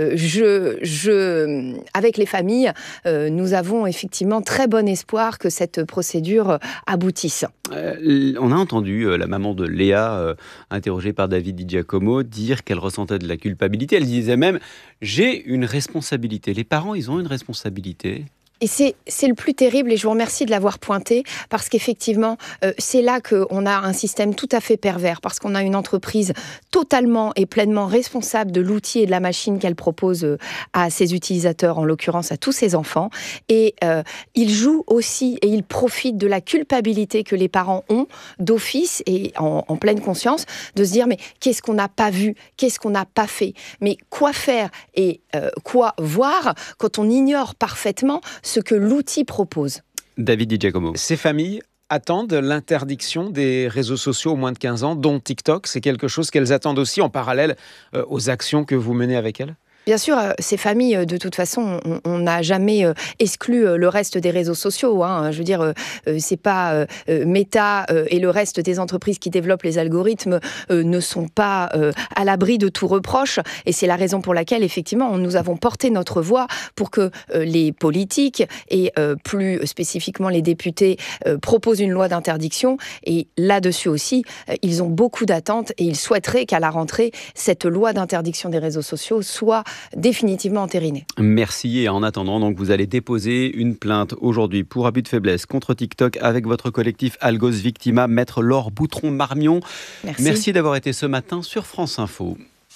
Speaker 25: avec les familles, nous avons effectivement très bon espoir que cette procédure aboutisse.
Speaker 2: On a entendu la maman de Léa, interrogée par David Di Giacomo, dire qu'elle ressentait de la culpabilité. Elle disait même « j'ai une responsabilité ». Les parents, ils ont une responsabilité.
Speaker 25: Et c'est le plus terrible, et je vous remercie de l'avoir pointé, parce qu'effectivement, c'est là qu'on a un système tout à fait pervers, parce qu'on a une entreprise totalement et pleinement responsable de l'outil et de la machine qu'elle propose à ses utilisateurs, en l'occurrence à tous ses enfants, et il joue aussi et il profite de la culpabilité que les parents ont d'office et en pleine conscience, de se dire mais qu'est-ce qu'on n'a pas vu, qu'est-ce qu'on n'a pas fait, mais quoi faire et quoi voir quand on ignore parfaitement ce que l'outil propose.
Speaker 2: David Di Giacomo.
Speaker 26: Ces familles attendent l'interdiction des réseaux sociaux aux moins de 15 ans, dont TikTok. C'est quelque chose qu'elles attendent aussi en parallèle aux actions que vous menez avec elles ?
Speaker 25: Bien sûr, ces familles, de toute façon, on n'a jamais exclu le reste des réseaux sociaux. Je veux dire, c'est pas Meta et le reste des entreprises qui développent les algorithmes ne sont pas à l'abri de tout reproche. Et c'est la raison pour laquelle, effectivement, nous avons porté notre voix pour que les politiques et plus spécifiquement les députés proposent une loi d'interdiction. Et là-dessus aussi, ils ont beaucoup d'attentes et ils souhaiteraient qu'à la rentrée, cette loi d'interdiction des réseaux sociaux soit définitivement entériné.
Speaker 2: Merci. Et en attendant, donc, vous allez déposer une plainte aujourd'hui pour abus de faiblesse contre TikTok avec votre collectif Algos Victima, Maître Laure Boutron-Marmion. Merci d'avoir été ce matin sur France Info.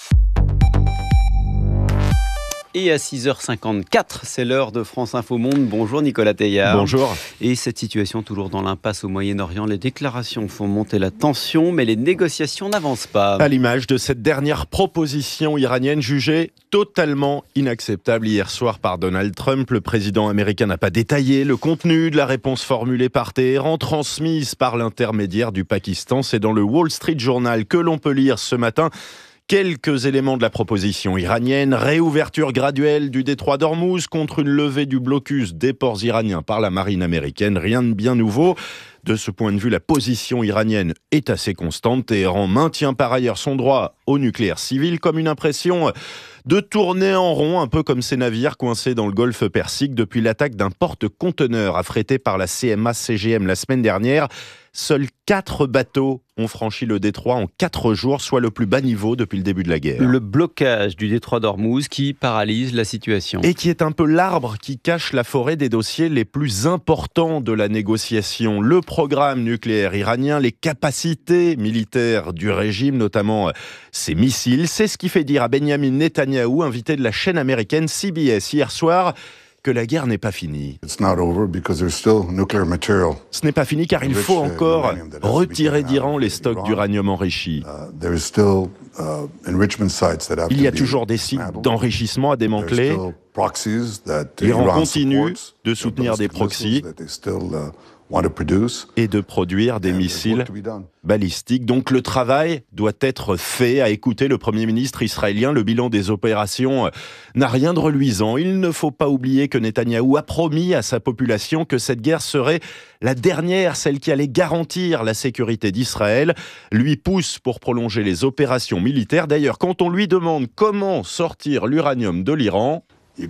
Speaker 2: Et à 6h54, c'est l'heure de France Info Monde. Bonjour Nicolas Teillard.
Speaker 1: Bonjour.
Speaker 2: Et cette situation toujours dans l'impasse au Moyen-Orient. Les déclarations font monter la tension, mais les négociations n'avancent pas.
Speaker 1: À l'image de cette dernière proposition iranienne jugée totalement inacceptable hier soir par Donald Trump. Le président américain n'a pas détaillé le contenu de la réponse formulée par Téhéran, transmise par l'intermédiaire du Pakistan. C'est dans le Wall Street Journal que l'on peut lire ce matin quelques éléments de la proposition iranienne. Réouverture graduelle du détroit d'Ormuz contre une levée du blocus des ports iraniens par la marine américaine. Rien de bien nouveau. De ce point de vue, la position iranienne est assez constante. Téhéran maintient par ailleurs son droit au nucléaire civil, comme une impression de tourner en rond, un peu comme ces navires coincés dans le golfe Persique depuis l'attaque d'un porte-conteneurs affrété par la CMA-CGM la semaine dernière. Seuls 4 bateaux ont franchi le détroit en 4 jours, soit le plus bas niveau depuis le début de la guerre.
Speaker 2: Le blocage du détroit d'Ormuz qui paralyse la situation.
Speaker 1: Et qui est un peu l'arbre qui cache la forêt des dossiers les plus importants de la négociation. Le programme nucléaire iranien, les capacités militaires du régime, notamment ses missiles. C'est ce qui fait dire à Benjamin Netanyahou, invité de la chaîne américaine CBS hier soir, que la guerre n'est pas finie. Ce n'est pas fini car il faut encore retirer d'Iran les stocks d'uranium enrichi. Il y a toujours des sites d'enrichissement à démanteler. L'Iran continue de soutenir des proxys. et de produire des missiles balistiques. Donc le travail doit être fait. À écouter le Premier ministre israélien, le bilan des opérations n'a rien de reluisant. Il ne faut pas oublier que Netanyahou a promis à sa population que cette guerre serait la dernière, celle qui allait garantir la sécurité d'Israël. Lui pousse pour prolonger les opérations militaires. D'ailleurs, quand on lui demande comment sortir l'uranium de l'Iran,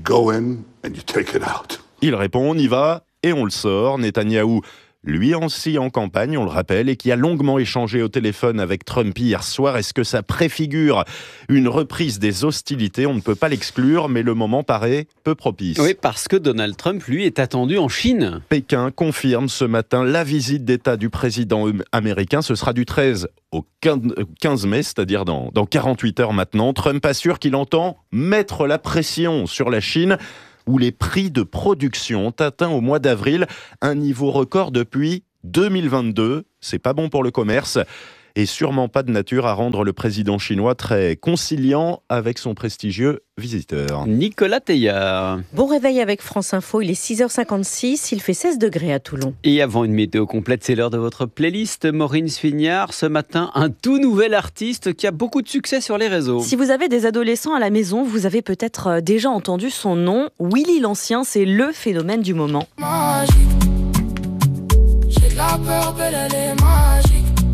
Speaker 1: il répond « on y va ». Et on le sort. Netanyahou, lui aussi en campagne, on le rappelle, et qui a longuement échangé au téléphone avec Trump hier soir. Est-ce que ça préfigure une reprise des hostilités ? On ne peut pas l'exclure, mais le moment paraît peu propice.
Speaker 2: Oui, parce que Donald Trump, lui, est attendu en Chine.
Speaker 1: Pékin confirme ce matin la visite d'État du président américain. Ce sera du 13 au 15 mai, c'est-à-dire dans 48 heures maintenant. Trump assure qu'il entend mettre la pression sur la Chine, où les prix de production ont atteint au mois d'avril un niveau record depuis 2022. C'est pas bon pour le commerce et sûrement pas de nature à rendre le président chinois très conciliant avec son prestigieux visiteur.
Speaker 2: Nicolas Teillard.
Speaker 4: Bon réveil avec France Info, il est 6h56, il fait 16 degrés à Toulon.
Speaker 2: Et avant une météo complète, c'est l'heure de votre playlist. Maureen Sfignard, ce matin, un tout nouvel artiste qui a beaucoup de succès sur les réseaux.
Speaker 24: Si vous avez des adolescents à la maison, vous avez peut-être déjà entendu son nom. Willy l'Ancien, c'est le phénomène du moment.
Speaker 3: Magique. J'ai de la peur, belle, elle est magique.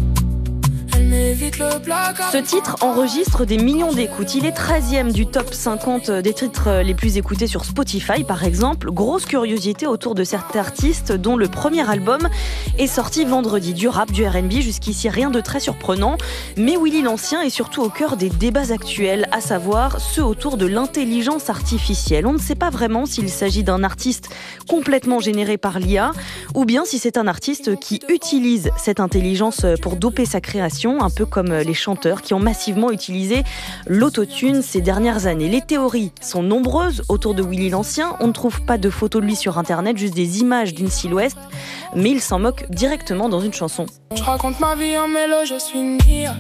Speaker 24: Ce titre enregistre des millions d'écoutes. Il est 13e du top 50 des titres les plus écoutés sur Spotify, par exemple. Grosse curiosité autour de cet artiste dont le premier album est sorti vendredi. Du rap, du R&B, jusqu'ici rien de très surprenant. Mais Willy l'Ancien est surtout au cœur des débats actuels, à savoir ceux autour de l'intelligence artificielle. On ne sait pas vraiment s'il s'agit d'un artiste complètement généré par l'IA ou bien si c'est un artiste qui utilise cette intelligence pour doper sa création, un peu comme les chanteurs qui ont massivement utilisé l'autotune ces dernières années. Les théories sont nombreuses autour de Willy l'Ancien. On ne trouve pas de photos de lui sur Internet, juste des images d'une silhouette, mais il s'en moque directement dans une chanson.
Speaker 3: Je raconte ma vie en mélo, je suis une guilla.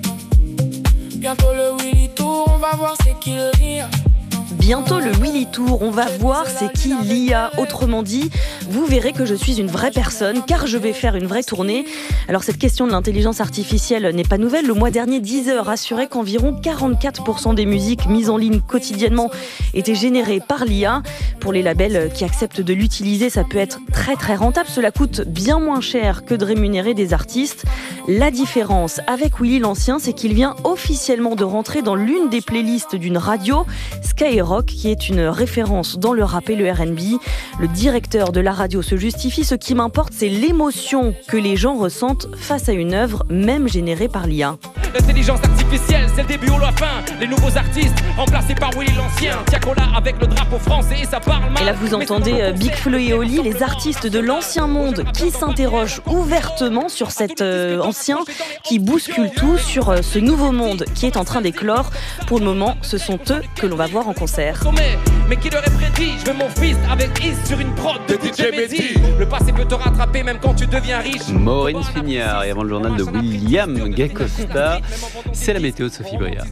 Speaker 3: Bientôt le Willy Tour, on va voir c'est qui le rire.
Speaker 24: Bientôt le Willy Tour, on va voir c'est qui l'IA. Autrement dit, vous verrez que je suis une vraie personne car je vais faire une vraie tournée. Alors cette question de l'intelligence artificielle n'est pas nouvelle. Le mois dernier, Deezer assurait qu'environ 44% des musiques mises en ligne quotidiennement étaient générées par l'IA. Pour les labels qui acceptent de l'utiliser, ça peut être très très rentable. Cela coûte bien moins cher que de rémunérer des artistes. La différence avec Willy l'Ancien, c'est qu'il vient officiellement de rentrer dans l'une des playlists d'une radio, Skyrock, qui est une référence dans le rap et le R&B. Le directeur de la radio se justifie. Ce qui m'importe, c'est l'émotion que les gens ressentent face à une œuvre, même générée par l'IA.
Speaker 5: L'intelligence artificielle, c'est le début ou la fin. Les nouveaux artistes remplacés par Willy l'Ancien. Tiakola avec le drapeau français et ça parle mal.
Speaker 24: Et là, vous entendez Big Flo et Oli, les artistes de l'ancien monde qui s'interrogent ouvertement sur cet ancien qui bouscule tout, sur ce nouveau monde qui est en train d'éclore. Pour le moment, ce sont eux que l'on va voir en concert.
Speaker 5: Mais qui l'aurait prédit? Je veux mon fils avec Is sur une prod de DJ Mehdi. Le passé peut te rattraper même quand tu deviens riche.
Speaker 2: Maureen Sfignard, et avant le journal de William Gay-Costa, c'est la météo de Sophie Briard.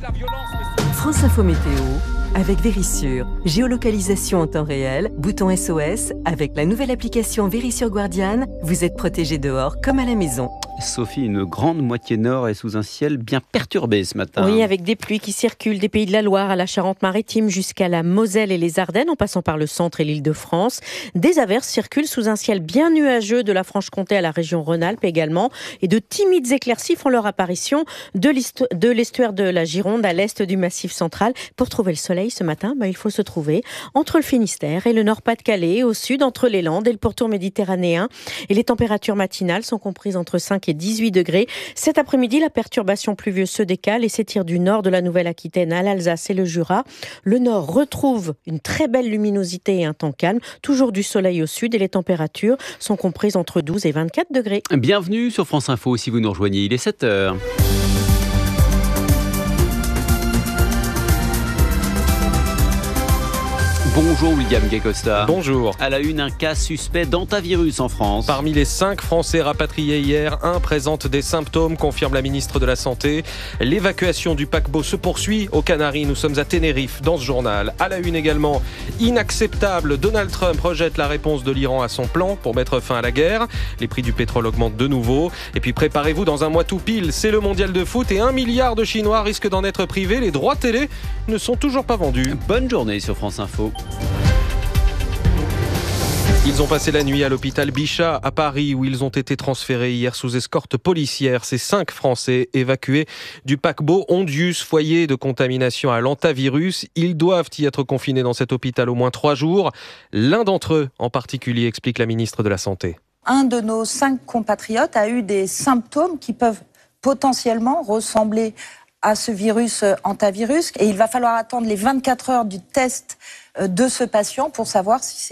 Speaker 6: France Info Météo avec Vérissure. Géolocalisation en temps réel, bouton SOS. Avec la nouvelle application Vérissure Guardian, vous êtes protégé dehors comme à la maison.
Speaker 2: Sophie, une grande moitié nord est sous un ciel bien perturbé ce matin.
Speaker 4: Oui, avec des pluies qui circulent des Pays de la Loire à la Charente-Maritime jusqu'à la Moselle et les Ardennes, en passant par le centre et l'Île-de-France. Des averses circulent sous un ciel bien nuageux de la Franche-Comté à la région Rhône-Alpes également. Et de timides éclaircies font leur apparition de l'estuaire de la Gironde à l'est du Massif central. Pour trouver le soleil ce matin, il faut se trouver entre le Finistère et le Nord-Pas-de-Calais, au sud entre les Landes et le pourtour méditerranéen. Et les températures matinales sont comprises entre 5 et 18 degrés. Cet après-midi, la perturbation pluvieuse se décale et s'étire du nord de la Nouvelle-Aquitaine à l'Alsace et le Jura. Le nord retrouve une très belle luminosité et un temps calme. Toujours du soleil au sud et les températures sont comprises entre 12 et 24 degrés.
Speaker 2: Bienvenue sur France Info si vous nous rejoignez. Il est 7h. Bonjour William Gacosta.
Speaker 7: Bonjour.
Speaker 2: À la une, un cas suspect d'hantavirus en France.
Speaker 7: Parmi les 5 Français rapatriés hier, un présente des symptômes, confirme la ministre de la Santé. L'évacuation du paquebot se poursuit aux Canaries. Nous sommes à Tenerife dans ce journal. À la une également, inacceptable. Donald Trump rejette la réponse de l'Iran à son plan pour mettre fin à la guerre. Les prix du pétrole augmentent de nouveau. Et puis préparez-vous, dans un mois tout pile, c'est le mondial de foot et 1 milliard de Chinois risquent d'en être privés. Les droits télé ne sont toujours pas vendus.
Speaker 2: Bonne journée sur France Info.
Speaker 7: Ils ont passé la nuit à l'hôpital Bichat à Paris où ils ont été transférés hier sous escorte policière. Ces 5 Français évacués du paquebot Ondius, foyer de contamination à l'hantavirus. Ils doivent y être confinés dans cet hôpital au moins 3 jours. L'un d'entre eux en particulier, explique la ministre de la Santé.
Speaker 8: Un de nos 5 compatriotes a eu des symptômes qui peuvent potentiellement ressembler à ce virus hantavirus et il va falloir attendre les 24 heures du test de ce patient pour savoir si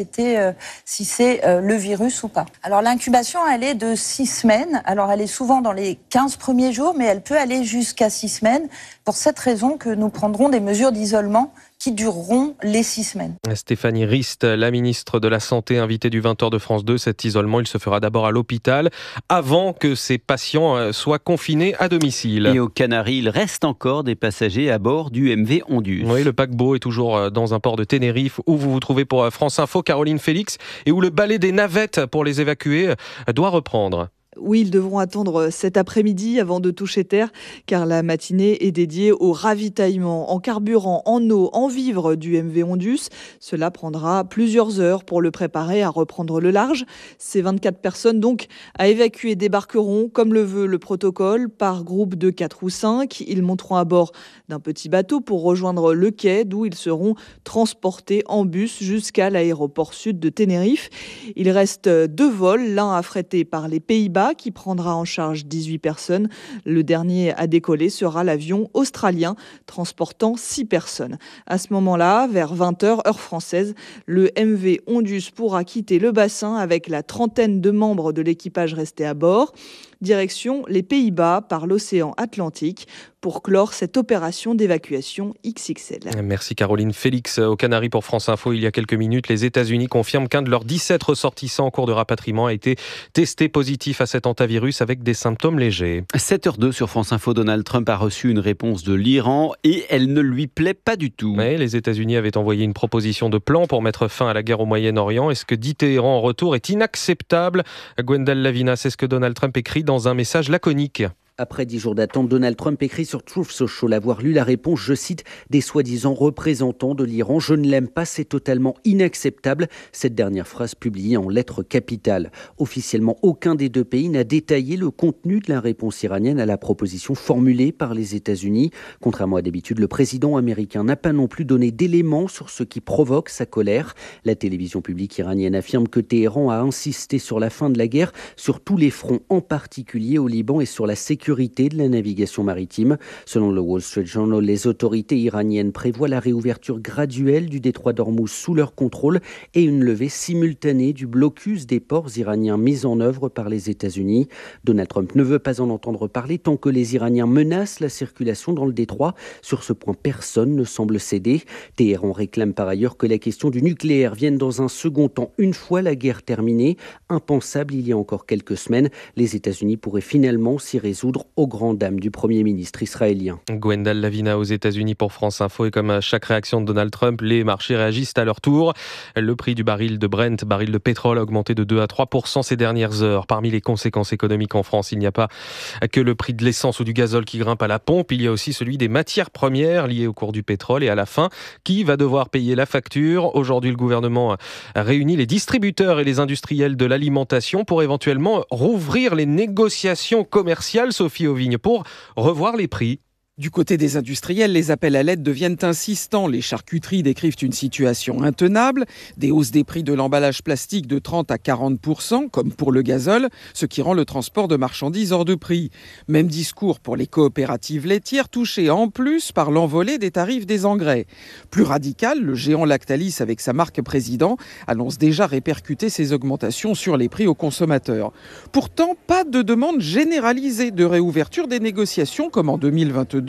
Speaker 8: c'est le virus ou pas. Alors l'incubation, elle est de 6 semaines. Alors elle est souvent dans les 15 premiers jours, mais elle peut aller jusqu'à 6 semaines. Pour cette raison que nous prendrons des mesures d'isolement qui dureront les 6 semaines.
Speaker 7: Stéphanie Rist, la ministre de la Santé, invitée du 20h de France 2. Cet isolement, il se fera d'abord à l'hôpital avant que ces patients soient confinés à domicile.
Speaker 2: Et aux Canaries, il reste encore des passagers à bord du MV Ondius.
Speaker 7: Oui, le paquebot est toujours dans un port de Tenerife où vous vous trouvez pour France Info, Caroline Félix, et où le balai des navettes pour les évacuer doit reprendre.
Speaker 9: Oui, ils devront attendre cet après-midi avant de toucher terre, car la matinée est dédiée au ravitaillement en carburant, en eau, en vivres du MV Ondius. Cela prendra plusieurs heures pour le préparer à reprendre le large. Ces 24 personnes donc à évacuer débarqueront, comme le veut le protocole, par groupe de 4 ou 5. Ils monteront à bord d'un petit bateau pour rejoindre le quai, d'où ils seront transportés en bus jusqu'à l'aéroport sud de Tenerife. Il reste 2 vols, l'un affrété par les Pays-Bas, qui prendra en charge 18 personnes. Le dernier à décoller sera l'avion australien transportant 6 personnes. À ce moment-là, vers 20h, heure française, le MV Ondius pourra quitter le bassin avec la trentaine de membres de l'équipage restés à bord. Direction les Pays-Bas par l'océan Atlantique pour clore cette opération d'évacuation XXL.
Speaker 7: Merci Caroline Félix. Aux Canaries pour France Info, il y a quelques minutes, les États-Unis confirment qu'un de leurs 17 ressortissants en cours de rapatriement a été testé positif à cet hantavirus avec des symptômes légers.
Speaker 2: 7h02 sur France Info, Donald Trump a reçu une réponse de l'Iran et elle ne lui plaît pas du tout.
Speaker 7: Mais les États-Unis avaient envoyé une proposition de plan pour mettre fin à la guerre au Moyen-Orient. Et ce que dit Téhéran en retour est inacceptable. Gwendal Lavina, c'est ce que Donald Trump écrit dans un message laconique.
Speaker 10: Après 10 jours d'attente, Donald Trump écrit sur Truth Social avoir lu la réponse, je cite, des soi-disant représentants de l'Iran. Je ne l'aime pas, c'est totalement inacceptable. Cette dernière phrase publiée en lettres capitales. Officiellement, aucun des 2 pays n'a détaillé le contenu de la réponse iranienne à la proposition formulée par les États-Unis. Contrairement à d'habitude, le président américain n'a pas non plus donné d'éléments sur ce qui provoque sa colère. La télévision publique iranienne affirme que Téhéran a insisté sur la fin de la guerre sur tous les fronts, en particulier au Liban et sur la sécurité de la navigation maritime. Selon le Wall Street Journal, les autorités iraniennes prévoient la réouverture graduelle du détroit d'Ormuz sous leur contrôle et une levée simultanée du blocus des ports iraniens mis en œuvre par les États-Unis. Donald Trump ne veut pas en entendre parler tant que les Iraniens menacent la circulation dans le détroit. Sur ce point, personne ne semble céder. Téhéran réclame par ailleurs que la question du nucléaire vienne dans un second temps une fois la guerre terminée. Impensable il y a encore quelques semaines, les États-Unis pourraient finalement s'y résoudre aux grandes dames du Premier ministre israélien.
Speaker 7: Gwendal Lavina aux États-Unis pour France Info. Et comme à chaque réaction de Donald Trump, les marchés réagissent à leur tour. Le prix du baril de Brent, baril de pétrole, a augmenté de 2 à 3% ces dernières heures. Parmi les conséquences économiques en France, il n'y a pas que le prix de l'essence ou du gazole qui grimpe à la pompe. Il y a aussi celui des matières premières liées au cours du pétrole. Et à la fin, qui va devoir payer la facture ? Aujourd'hui, le gouvernement a réuni les distributeurs et les industriels de l'alimentation pour éventuellement rouvrir les négociations commerciales, Sophie Auvigne, pour revoir les prix.
Speaker 12: Du côté des industriels, les appels à l'aide deviennent insistants. Les charcuteries décrivent une situation intenable, des hausses des prix de l'emballage plastique de 30 à 40%, comme pour le gazole, ce qui rend le transport de marchandises hors de prix. Même discours pour les coopératives laitières, touchées en plus par l'envolée des tarifs des engrais. Plus radical, le géant Lactalis, avec sa marque Président, annonce déjà répercuter ces augmentations sur les prix aux consommateurs. Pourtant, pas de demande généralisée de réouverture des négociations comme en 2022,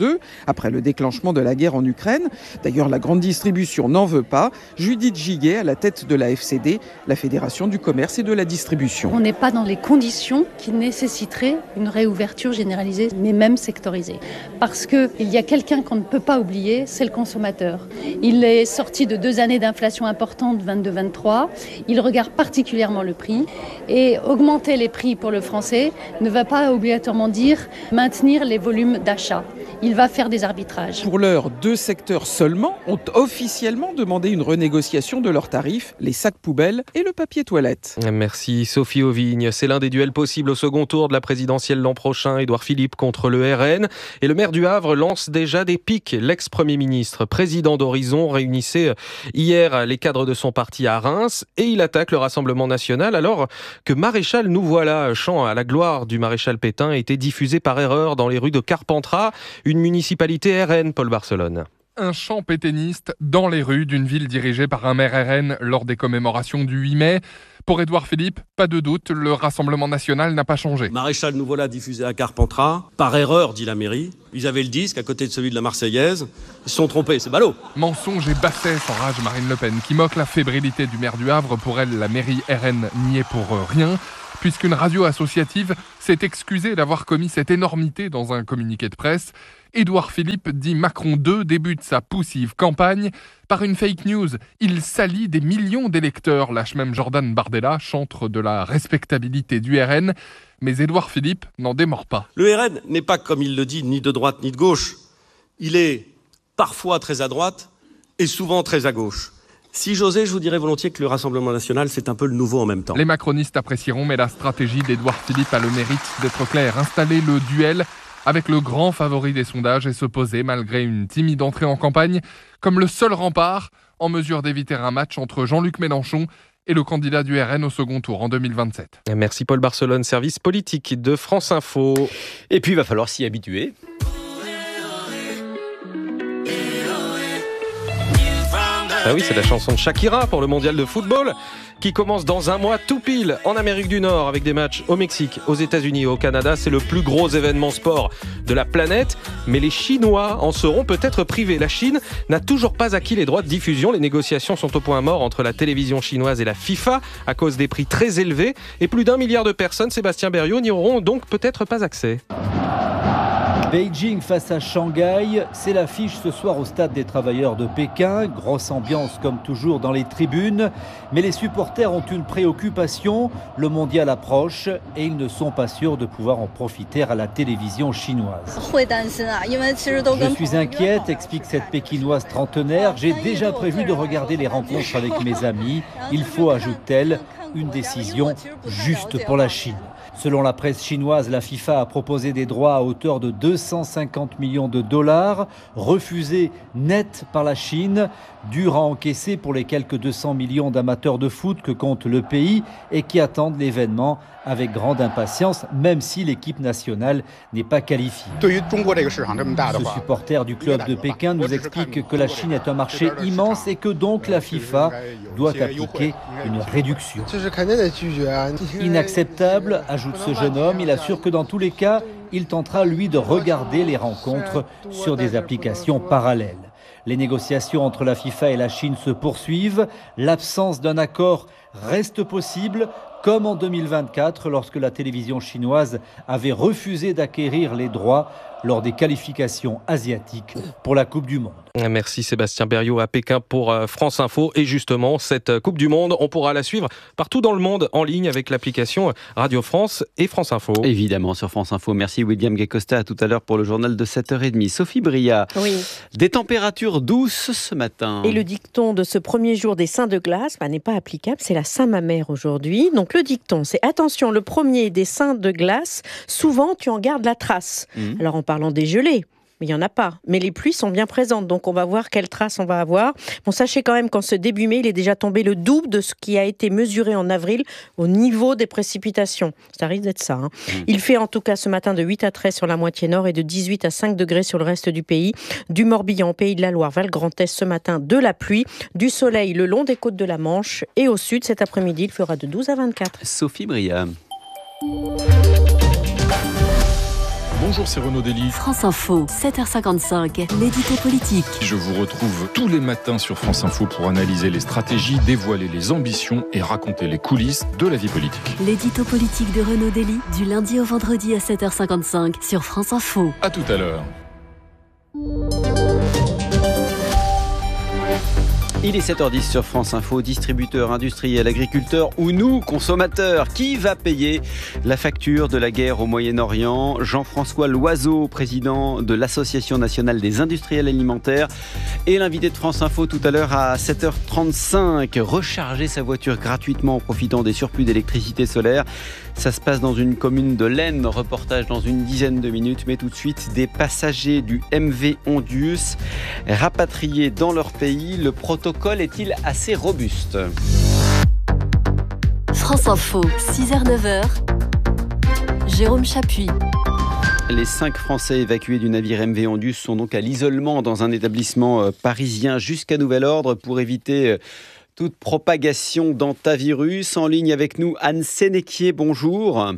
Speaker 12: 2022, après le déclenchement de la guerre en Ukraine. D'ailleurs, la grande distribution n'en veut pas. Judith Giguet, à la tête de la FCD, la Fédération du commerce et de la distribution.
Speaker 11: On n'est pas dans les conditions qui nécessiteraient une réouverture généralisée, mais même sectorisée. Parce qu'il y a quelqu'un qu'on ne peut pas oublier, c'est le consommateur. Il est sorti de 2 années d'inflation importante, 22-23. Il regarde particulièrement le prix. Et augmenter les prix pour le Français ne va pas obligatoirement dire maintenir les volumes d'achat. Il va faire des arbitrages.
Speaker 12: Pour l'heure, 2 secteurs seulement ont officiellement demandé une renégociation de leurs tarifs, les sacs poubelles et le papier toilette.
Speaker 7: Merci Sophie Auvigne. C'est l'un des duels possibles au second tour de la présidentielle l'an prochain. Édouard Philippe contre le RN. Et le maire du Havre lance déjà des piques. L'ex-premier ministre, président d'Horizon, réunissait hier les cadres de son parti à Reims et il attaque le Rassemblement national alors que Maréchal nous voilà, chant à la gloire du maréchal Pétain, a été diffusé par erreur dans les rues de Carpentras, une municipalité RN, Paul Barcelone.
Speaker 13: Un chant pétainiste dans les rues d'une ville dirigée par un maire RN lors des commémorations du 8 mai. Pour Édouard Philippe, pas de doute, le Rassemblement national n'a pas changé.
Speaker 14: Maréchal nous voilà diffusé à Carpentras, par erreur, dit la mairie. Ils avaient le disque à côté de celui de la Marseillaise. Ils se sont trompés, c'est ballot.
Speaker 13: Mensonge et bassesse enrage Marine Le Pen, qui moque la fébrilité du maire du Havre. Pour elle, la mairie RN n'y est pour rien, puisqu'une radio associative s'est excusée d'avoir commis cette énormité dans un communiqué de presse. Édouard Philippe dit Macron 2 débute sa poussive campagne par une fake news. Il salit des millions d'électeurs, lâche même Jordan Bardella, chantre de la respectabilité du RN. Mais Édouard Philippe n'en démord pas.
Speaker 14: Le RN n'est pas, comme il le dit, ni de droite ni de gauche. Il est parfois très à droite et souvent très à gauche. Si j'osais, je vous dirais volontiers que le Rassemblement national, c'est un peu le nouveau en même temps.
Speaker 13: Les macronistes apprécieront, mais la stratégie d'Édouard Philippe a le mérite d'être claire. Installer le duel avec le grand favori des sondages et se poser, malgré une timide entrée en campagne, comme le seul rempart en mesure d'éviter un match entre Jean-Luc Mélenchon et le candidat du RN au second tour en 2027.
Speaker 7: Merci Paul Barcelone, service politique de France Info.
Speaker 2: Et puis il va falloir s'y habituer.
Speaker 7: Ah oui, c'est la chanson de Shakira pour le mondial de football qui commence dans un mois tout pile en Amérique du Nord avec des matchs au Mexique, aux États-Unis et au Canada. C'est le plus gros événement sport de la planète, mais les Chinois en seront peut-être privés. La Chine n'a toujours pas acquis les droits de diffusion. Les négociations sont au point mort entre la télévision chinoise et la FIFA à cause des prix très élevés et plus d'1 milliard de personnes, Sébastien Berriot, n'y auront donc peut-être pas accès.
Speaker 16: Beijing face à Shanghai, c'est l'affiche ce soir au stade des travailleurs de Pékin. Grosse ambiance comme toujours dans les tribunes. Mais les supporters ont une préoccupation. Le mondial approche et ils ne sont pas sûrs de pouvoir en profiter à la télévision chinoise. Je suis inquiète, explique cette Pékinoise trentenaire. J'ai déjà prévu de regarder les rencontres avec mes amis. Il faut, ajoute-t-elle, une décision juste pour la Chine. Selon la presse chinoise, la FIFA a proposé des droits à hauteur de 250 millions de dollars, refusés net par la Chine, dur à encaisser pour les quelques 200 millions d'amateurs de foot que compte le pays et qui attendent l'événement avec grande impatience, même si l'équipe nationale n'est pas qualifiée. Ce supporter du club de Pékin nous explique que la Chine est un marché immense et que donc la FIFA doit appliquer une réduction. Inacceptable, ajoute ce jeune homme. Il assure que dans tous les cas, il tentera lui de regarder les rencontres sur des applications parallèles. Les négociations entre la FIFA et la Chine se poursuivent. L'absence d'un accord reste possible, comme en 2024, lorsque la télévision chinoise avait refusé d'acquérir les droits lors des qualifications asiatiques pour la Coupe du Monde.
Speaker 7: Merci Sébastien Berriot à Pékin pour France Info. Et justement, cette Coupe du Monde, on pourra la suivre partout dans le monde en ligne avec l'application Radio France et France Info.
Speaker 2: Évidemment sur France Info. Merci William Guécosta. À tout à l'heure pour le journal de 7h30. Sophie Bria.
Speaker 4: Oui.
Speaker 2: Des températures douces ce matin.
Speaker 4: Et le dicton de ce premier jour des Saints de glace n'est pas applicable. C'est la Saint-Mamère aujourd'hui. Donc le dicton, c'est attention, le premier des Saints de glace, souvent tu en gardes la trace. Alors en parlant des gelées, mais il n'y en a pas. Mais les pluies sont bien présentes, donc on va voir quelle trace on va avoir. Bon, sachez quand même qu'en ce début mai, il est déjà tombé le double de ce qui a été mesuré en avril au niveau des précipitations. Ça risque d'être ça. Il fait en tout cas ce matin de 8 à 13 sur la moitié nord et de 18 à 5 degrés sur le reste du pays. Du Morbihan au Pays de la Loire, vers le Grand Est ce matin, de la pluie, du soleil le long des côtes de la Manche et au sud cet après-midi, il fera de 12 à 24.
Speaker 2: Sophie Bria.
Speaker 15: Bonjour, c'est Renaud Dely.
Speaker 17: France Info, 7h55, l'édito politique.
Speaker 15: Je vous retrouve tous les matins sur France Info pour analyser les stratégies, dévoiler les ambitions et raconter les coulisses de la vie politique.
Speaker 17: L'édito politique de Renaud Dely, du lundi au vendredi à 7h55 sur France Info.
Speaker 15: À tout à l'heure.
Speaker 2: Il est 7h10 sur France Info, distributeurs, industriels, agriculteurs ou nous, consommateurs. Qui va payer la facture de la guerre au Moyen-Orient ? Jean-François Loiseau, président de l'Association nationale des industriels alimentaires, et l'invité de France Info tout à l'heure à 7h35. Recharger sa voiture gratuitement en profitant des surplus d'électricité solaire. Ça se passe dans une commune de l'Aisne, reportage dans une dizaine de minutes, mais tout de suite, des passagers du MV Ondius rapatriés dans leur pays. Le protocole est-il assez robuste ?
Speaker 17: France Info, 6h-9h, Jérôme Chapuis.
Speaker 2: Les 5 Français évacués du navire MV Ondius sont donc à l'isolement dans un établissement parisien jusqu'à nouvel ordre pour éviter toute propagation d'hantavirus. En ligne avec nous, Anne Sénéquier, bonjour.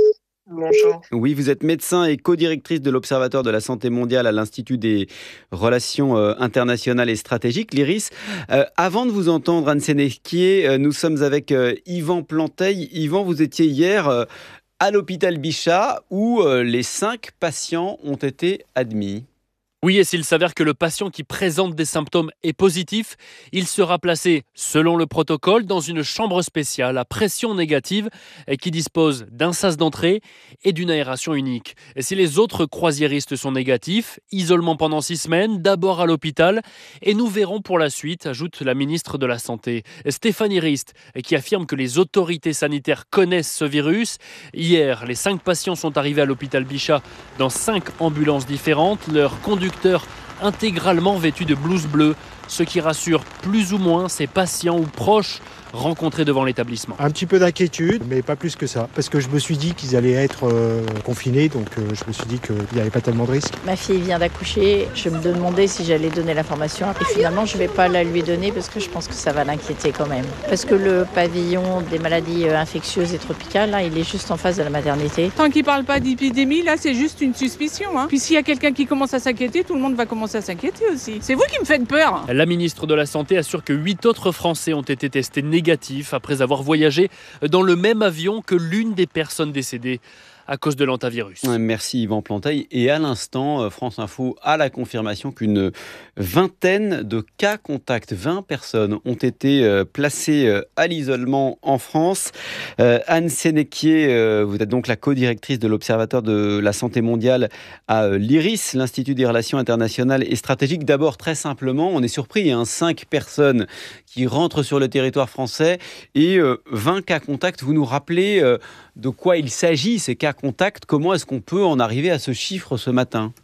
Speaker 18: Bonjour.
Speaker 2: Oui, vous êtes médecin et co-directrice de l'Observatoire de la santé mondiale à l'Institut des relations internationales et stratégiques, l'IRIS. Avant de vous entendre, Anne Sénéquier, nous sommes avec Yvan Planteil. Yvan, vous étiez hier à l'hôpital Bichat où les 5 patients ont été admis.
Speaker 19: Oui, et s'il s'avère que le patient qui présente des symptômes est positif, il sera placé, selon le protocole, dans une chambre spéciale à pression négative qui dispose d'un sas d'entrée et d'une aération unique. Et si les autres croisiéristes sont négatifs, isolement pendant 6 semaines, d'abord à l'hôpital, et nous verrons pour la suite, ajoute la ministre de la Santé, Stéphanie Rist, qui affirme que les autorités sanitaires connaissent ce virus. Hier, les 5 patients sont arrivés à l'hôpital Bichat dans 5 ambulances différentes. Leur conducteur intégralement vêtu de blouse bleue, ce qui rassure plus ou moins ses patients ou proches rencontrés devant l'établissement.
Speaker 20: Un petit peu d'inquiétude, mais pas plus que ça, parce que je me suis dit qu'ils allaient être confinés, donc je me suis dit qu'il n'y avait pas tellement de risques.
Speaker 21: Ma fille vient d'accoucher, je me demandais si j'allais donner l'information, et finalement je ne vais pas la lui donner parce que je pense que ça va l'inquiéter quand même. Parce que le pavillon des maladies infectieuses et tropicales, là, il est juste en face de la maternité.
Speaker 22: Tant qu'il ne parle pas d'épidémie, là c'est juste une suspicion. Puis s'il y a quelqu'un qui commence à s'inquiéter, tout le monde va commencer à s'inquiéter aussi. C'est vous qui me faites peur.
Speaker 19: La ministre de la Santé assure que 8 autres Français ont été testés négatifs après avoir voyagé dans le même avion que l'une des personnes décédées à cause de l'hantavirus.
Speaker 2: Merci Yvan Planteil. Et à l'instant, France Info a la confirmation qu'une vingtaine de cas contacts, 20 personnes ont été placées à l'isolement en France. Anne Sénéquier, vous êtes donc la co-directrice de l'Observatoire de la santé mondiale à l'IRIS, l'Institut des relations internationales et stratégiques. D'abord, très simplement, on est surpris, 5 personnes qui rentrent sur le territoire français et 20 cas contacts. Vous nous rappelez de quoi il s'agit, ces cas contacts? Comment est-ce qu'on peut en arriver à ce chiffre ce matin?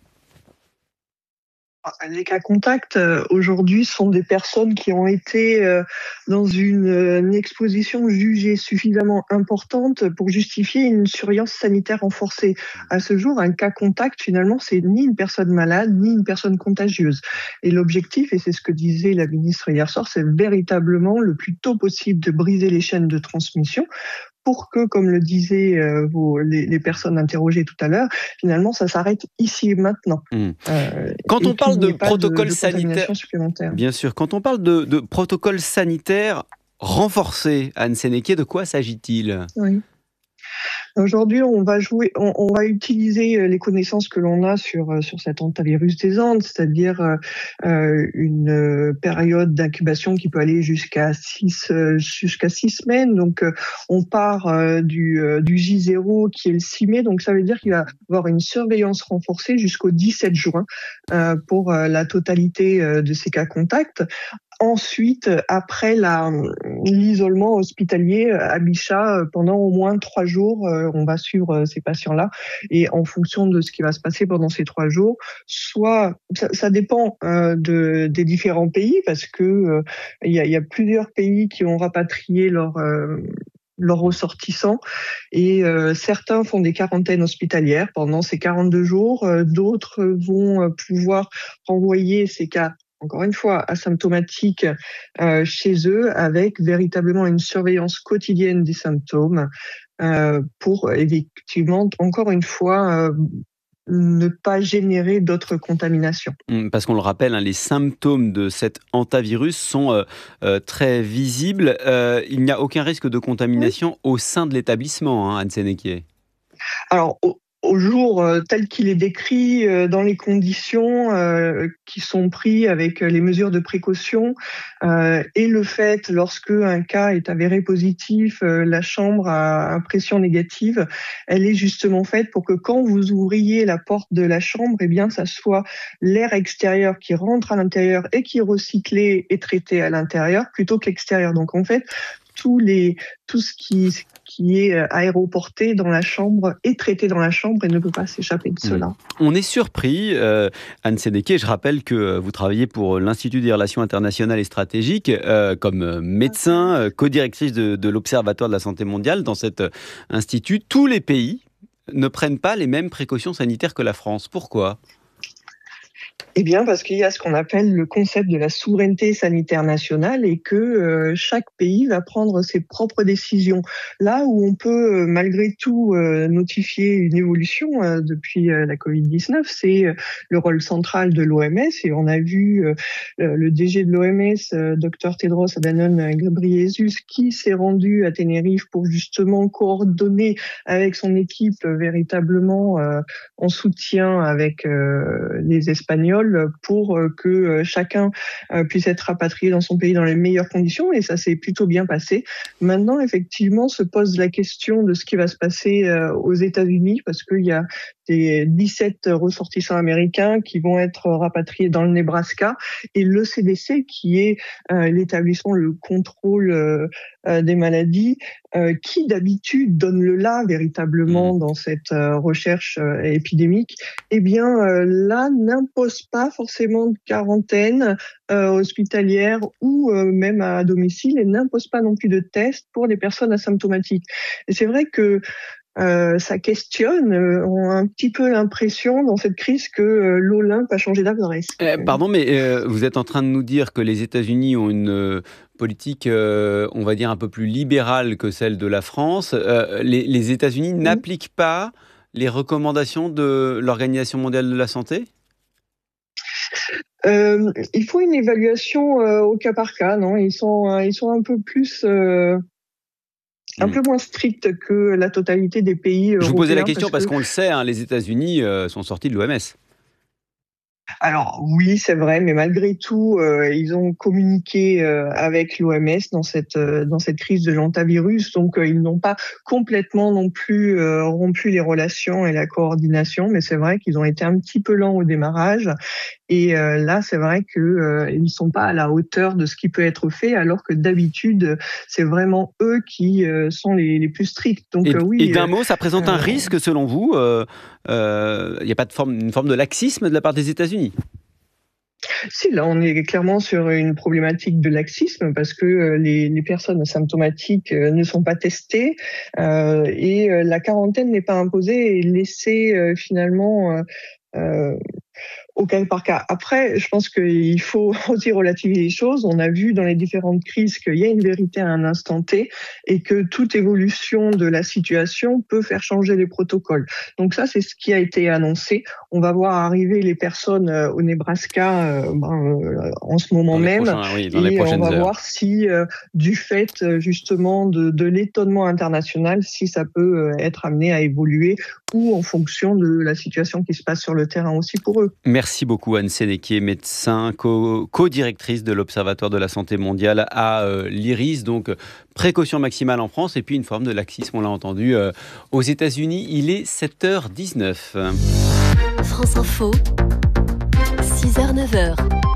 Speaker 18: Les cas contacts, aujourd'hui, sont des personnes qui ont été dans une exposition jugée suffisamment importante pour justifier une surveillance sanitaire renforcée. À ce jour, un cas contact, finalement, c'est ni une personne malade, ni une personne contagieuse. Et l'objectif, et c'est ce que disait la ministre hier soir, c'est véritablement le plus tôt possible de briser les chaînes de transmission pour que, comme le disaient les personnes interrogées tout à l'heure, finalement, ça s'arrête ici et maintenant.
Speaker 2: Quand on parle de protocole sanitaire, bien sûr, quand on parle de protocole sanitaire renforcé, Anne Sénéquier, de quoi s'agit-il?
Speaker 18: Oui. Aujourd'hui, on va utiliser les connaissances que l'on a sur cet hantavirus des Andes, c'est-à-dire une période d'incubation qui peut aller jusqu'à 6 semaines. Donc, on part du J0 qui est le 6 mai. Donc, ça veut dire qu'il va y avoir une surveillance renforcée jusqu'au 17 juin pour la totalité de ces cas contacts. Ensuite, après l'isolement hospitalier à Bichat, pendant au moins 3 jours, on va suivre ces patients-là. Et en fonction de ce qui va se passer pendant ces 3 jours, soit ça dépend des différents pays, parce que il y a plusieurs pays qui ont rapatrié leurs ressortissants et certains font des quarantaines hospitalières pendant ces 42 jours. D'autres vont pouvoir renvoyer ces cas, encore une fois, asymptomatiques chez eux, avec véritablement une surveillance quotidienne des symptômes pour effectivement, encore une fois, ne pas générer d'autres contaminations.
Speaker 2: Parce qu'on le rappelle, les symptômes de cet hantavirus sont très visibles. Il n'y a aucun risque de contamination au sein de l'établissement, Anne Sénéquier.
Speaker 18: Alors, au jour tel qu'il est décrit, dans les conditions qui sont prises avec les mesures de précaution et le fait, lorsque un cas est avéré positif, la chambre à pression négative, elle est justement faite pour que quand vous ouvriez la porte de la chambre, eh bien, ça soit l'air extérieur qui rentre à l'intérieur et qui est recyclé et traité à l'intérieur plutôt que l'extérieur. Donc en fait, tout ce qui est aéroporté dans la chambre est traité dans la chambre et ne peut pas s'échapper de cela.
Speaker 2: On est surpris, Anne Sénéquier, je rappelle que vous travaillez pour l'Institut des relations internationales et stratégiques comme médecin, co-directrice de l'Observatoire de la santé mondiale. Dans cet institut, tous les pays ne prennent pas les mêmes précautions sanitaires que la France. Pourquoi ?
Speaker 18: Eh bien, parce qu'il y a ce qu'on appelle le concept de la souveraineté sanitaire nationale et que chaque pays va prendre ses propres décisions. Là où on peut malgré tout notifier une évolution depuis la Covid-19, c'est le rôle central de l'OMS. Et on a vu le DG de l'OMS, Dr Tedros Adhanom Ghebreyesus, qui s'est rendu à Tenerife pour justement coordonner avec son équipe véritablement en soutien avec les Espagnols pour que chacun puisse être rapatrié dans son pays dans les meilleures conditions, et ça s'est plutôt bien passé. Maintenant, effectivement, se pose la question de ce qui va se passer aux États-Unis, parce qu'il y a des 17 ressortissants américains qui vont être rapatriés dans le Nebraska, et le CDC, qui est l'établissement, le contrôle des maladies, qui d'habitude donne le là véritablement dans cette recherche épidémique, eh bien là n'impose pas forcément de quarantaine hospitalière ou même à domicile, et n'impose pas non plus de tests pour les personnes asymptomatiques. Et c'est vrai que ça questionne, on a un petit peu l'impression dans cette crise que l'Olympe a changé d'adresse.
Speaker 2: Pardon, mais vous êtes en train de nous dire que les États-Unis ont une politique, on va dire, un peu plus libérale que celle de la France. Les États-Unis n'appliquent pas les recommandations de l'Organisation mondiale de la santé ?
Speaker 18: Il faut une évaluation au cas par cas, non ? Ils sont un peu plus... un peu moins strict que la totalité des pays européens.
Speaker 2: Je vous posais la question parce qu'on le sait, les États-Unis sont sortis de l'OMS.
Speaker 18: Alors oui, c'est vrai, mais malgré tout, ils ont communiqué avec l'OMS dans cette crise de l'hantavirus, donc ils n'ont pas complètement non plus rompu les relations et la coordination, mais c'est vrai qu'ils ont été un petit peu lents au démarrage. Et là, c'est vrai qu'ils ne sont pas à la hauteur de ce qui peut être fait, alors que d'habitude, c'est vraiment eux qui sont les plus stricts. Donc,
Speaker 2: et d'un mot, ça présente un risque selon vous ? Il n'y a pas une forme de laxisme de la part des États-Unis ?
Speaker 18: Si, là, on est clairement sur une problématique de laxisme parce que les personnes asymptomatiques ne sont pas testées et la quarantaine n'est pas imposée et laissée finalement au cas par cas. Après, je pense qu'il faut aussi relativiser les choses. On a vu dans les différentes crises qu'il y a une vérité à un instant T et que toute évolution de la situation peut faire changer les protocoles. Donc ça, c'est ce qui a été annoncé. On va voir arriver les personnes au Nebraska en ce moment même. Et on va voir si, du fait justement de l'étonnement international, si ça peut être amené à évoluer ou en fonction de la situation qui se passe sur le terrain aussi pour eux.
Speaker 2: Merci beaucoup Anne Sénéquier, médecin, co-directrice de l'Observatoire de la santé mondiale à l'IRIS. Donc précaution maximale en France et puis une forme de laxisme, on l'a entendu, aux États-Unis. Il est 7h19.
Speaker 17: France Info, 6h, 9h.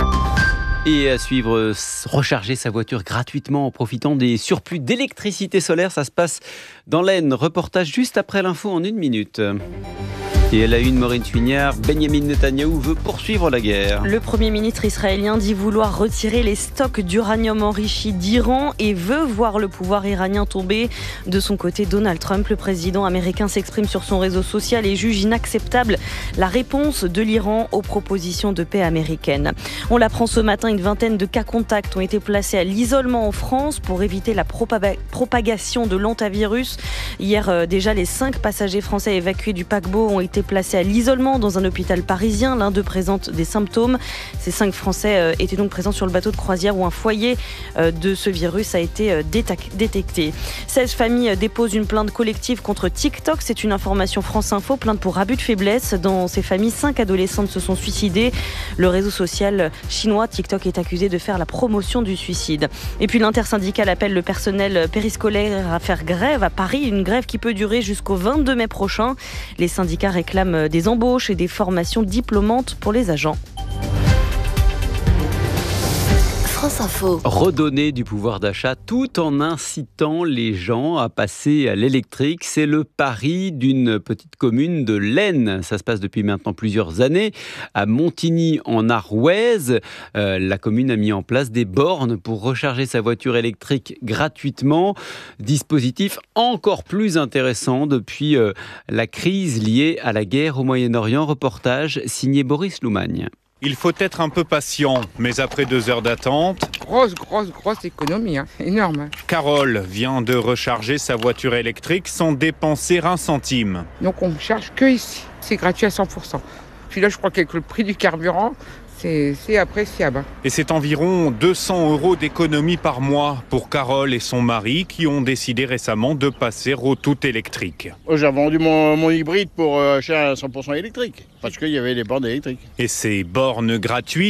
Speaker 2: Et à suivre, recharger sa voiture gratuitement en profitant des surplus d'électricité solaire. Ça se passe dans l'Aisne. Reportage juste après l'info en 1 minute. Et elle a une Maureen Suignard, Benjamin Netanyahou veut poursuivre la guerre.
Speaker 4: Le Premier ministre israélien dit vouloir retirer les stocks d'uranium enrichi d'Iran et veut voir le pouvoir iranien tomber. De son côté, Donald Trump, le président américain, s'exprime sur son réseau social et juge inacceptable la réponse de l'Iran aux propositions de paix américaines. On l'apprend ce matin, une vingtaine de cas contacts ont été placés à l'isolement en France pour éviter la propagation de l'hantavirus. Hier, déjà, les 5 passagers français évacués du paquebot ont été
Speaker 1: été placés à l'isolement dans un hôpital parisien. L'un d'eux présente des symptômes. Ces 5 Français étaient donc présents sur le bateau de croisière où un foyer de ce virus a été détecté. 16 familles déposent une plainte collective contre TikTok. C'est une information France Info, plainte pour abus de faiblesse. Dans ces familles, 5 adolescentes se sont suicidées. Le réseau social chinois TikTok est accusé de faire la promotion du suicide. Et puis l'intersyndicale appelle le personnel périscolaire à faire grève à Paris, une grève qui peut durer jusqu'au 22 mai prochain. Les syndicats réclament des embauches et des formations diplômantes pour les agents.
Speaker 17: France Info.
Speaker 2: Redonner du pouvoir d'achat tout en incitant les gens à passer à l'électrique, c'est le pari d'une petite commune de l'Aisne. Ça se passe depuis maintenant plusieurs années. À Montigny en Arouèze, la commune a mis en place des bornes pour recharger sa voiture électrique gratuitement. Dispositif encore plus intéressant depuis la crise liée à la guerre au Moyen-Orient. Reportage signé Boris Loumagne.
Speaker 3: Il faut être un peu patient, mais après 2 heures d'attente...
Speaker 23: Grosse économie, énorme.
Speaker 3: Carole vient de recharger sa voiture électrique sans dépenser un centime.
Speaker 23: Donc on ne charge que ici, c'est gratuit à 100%. Puis là je crois qu'avec le prix du carburant, c'est appréciable.
Speaker 3: Et c'est environ 200 € d'économie par mois pour Carole et son mari qui ont décidé récemment de passer au tout électrique.
Speaker 24: J'ai vendu mon hybride pour acheter un 100% électrique, parce qu'il y avait des bornes électriques.
Speaker 3: Et ces bornes gratuites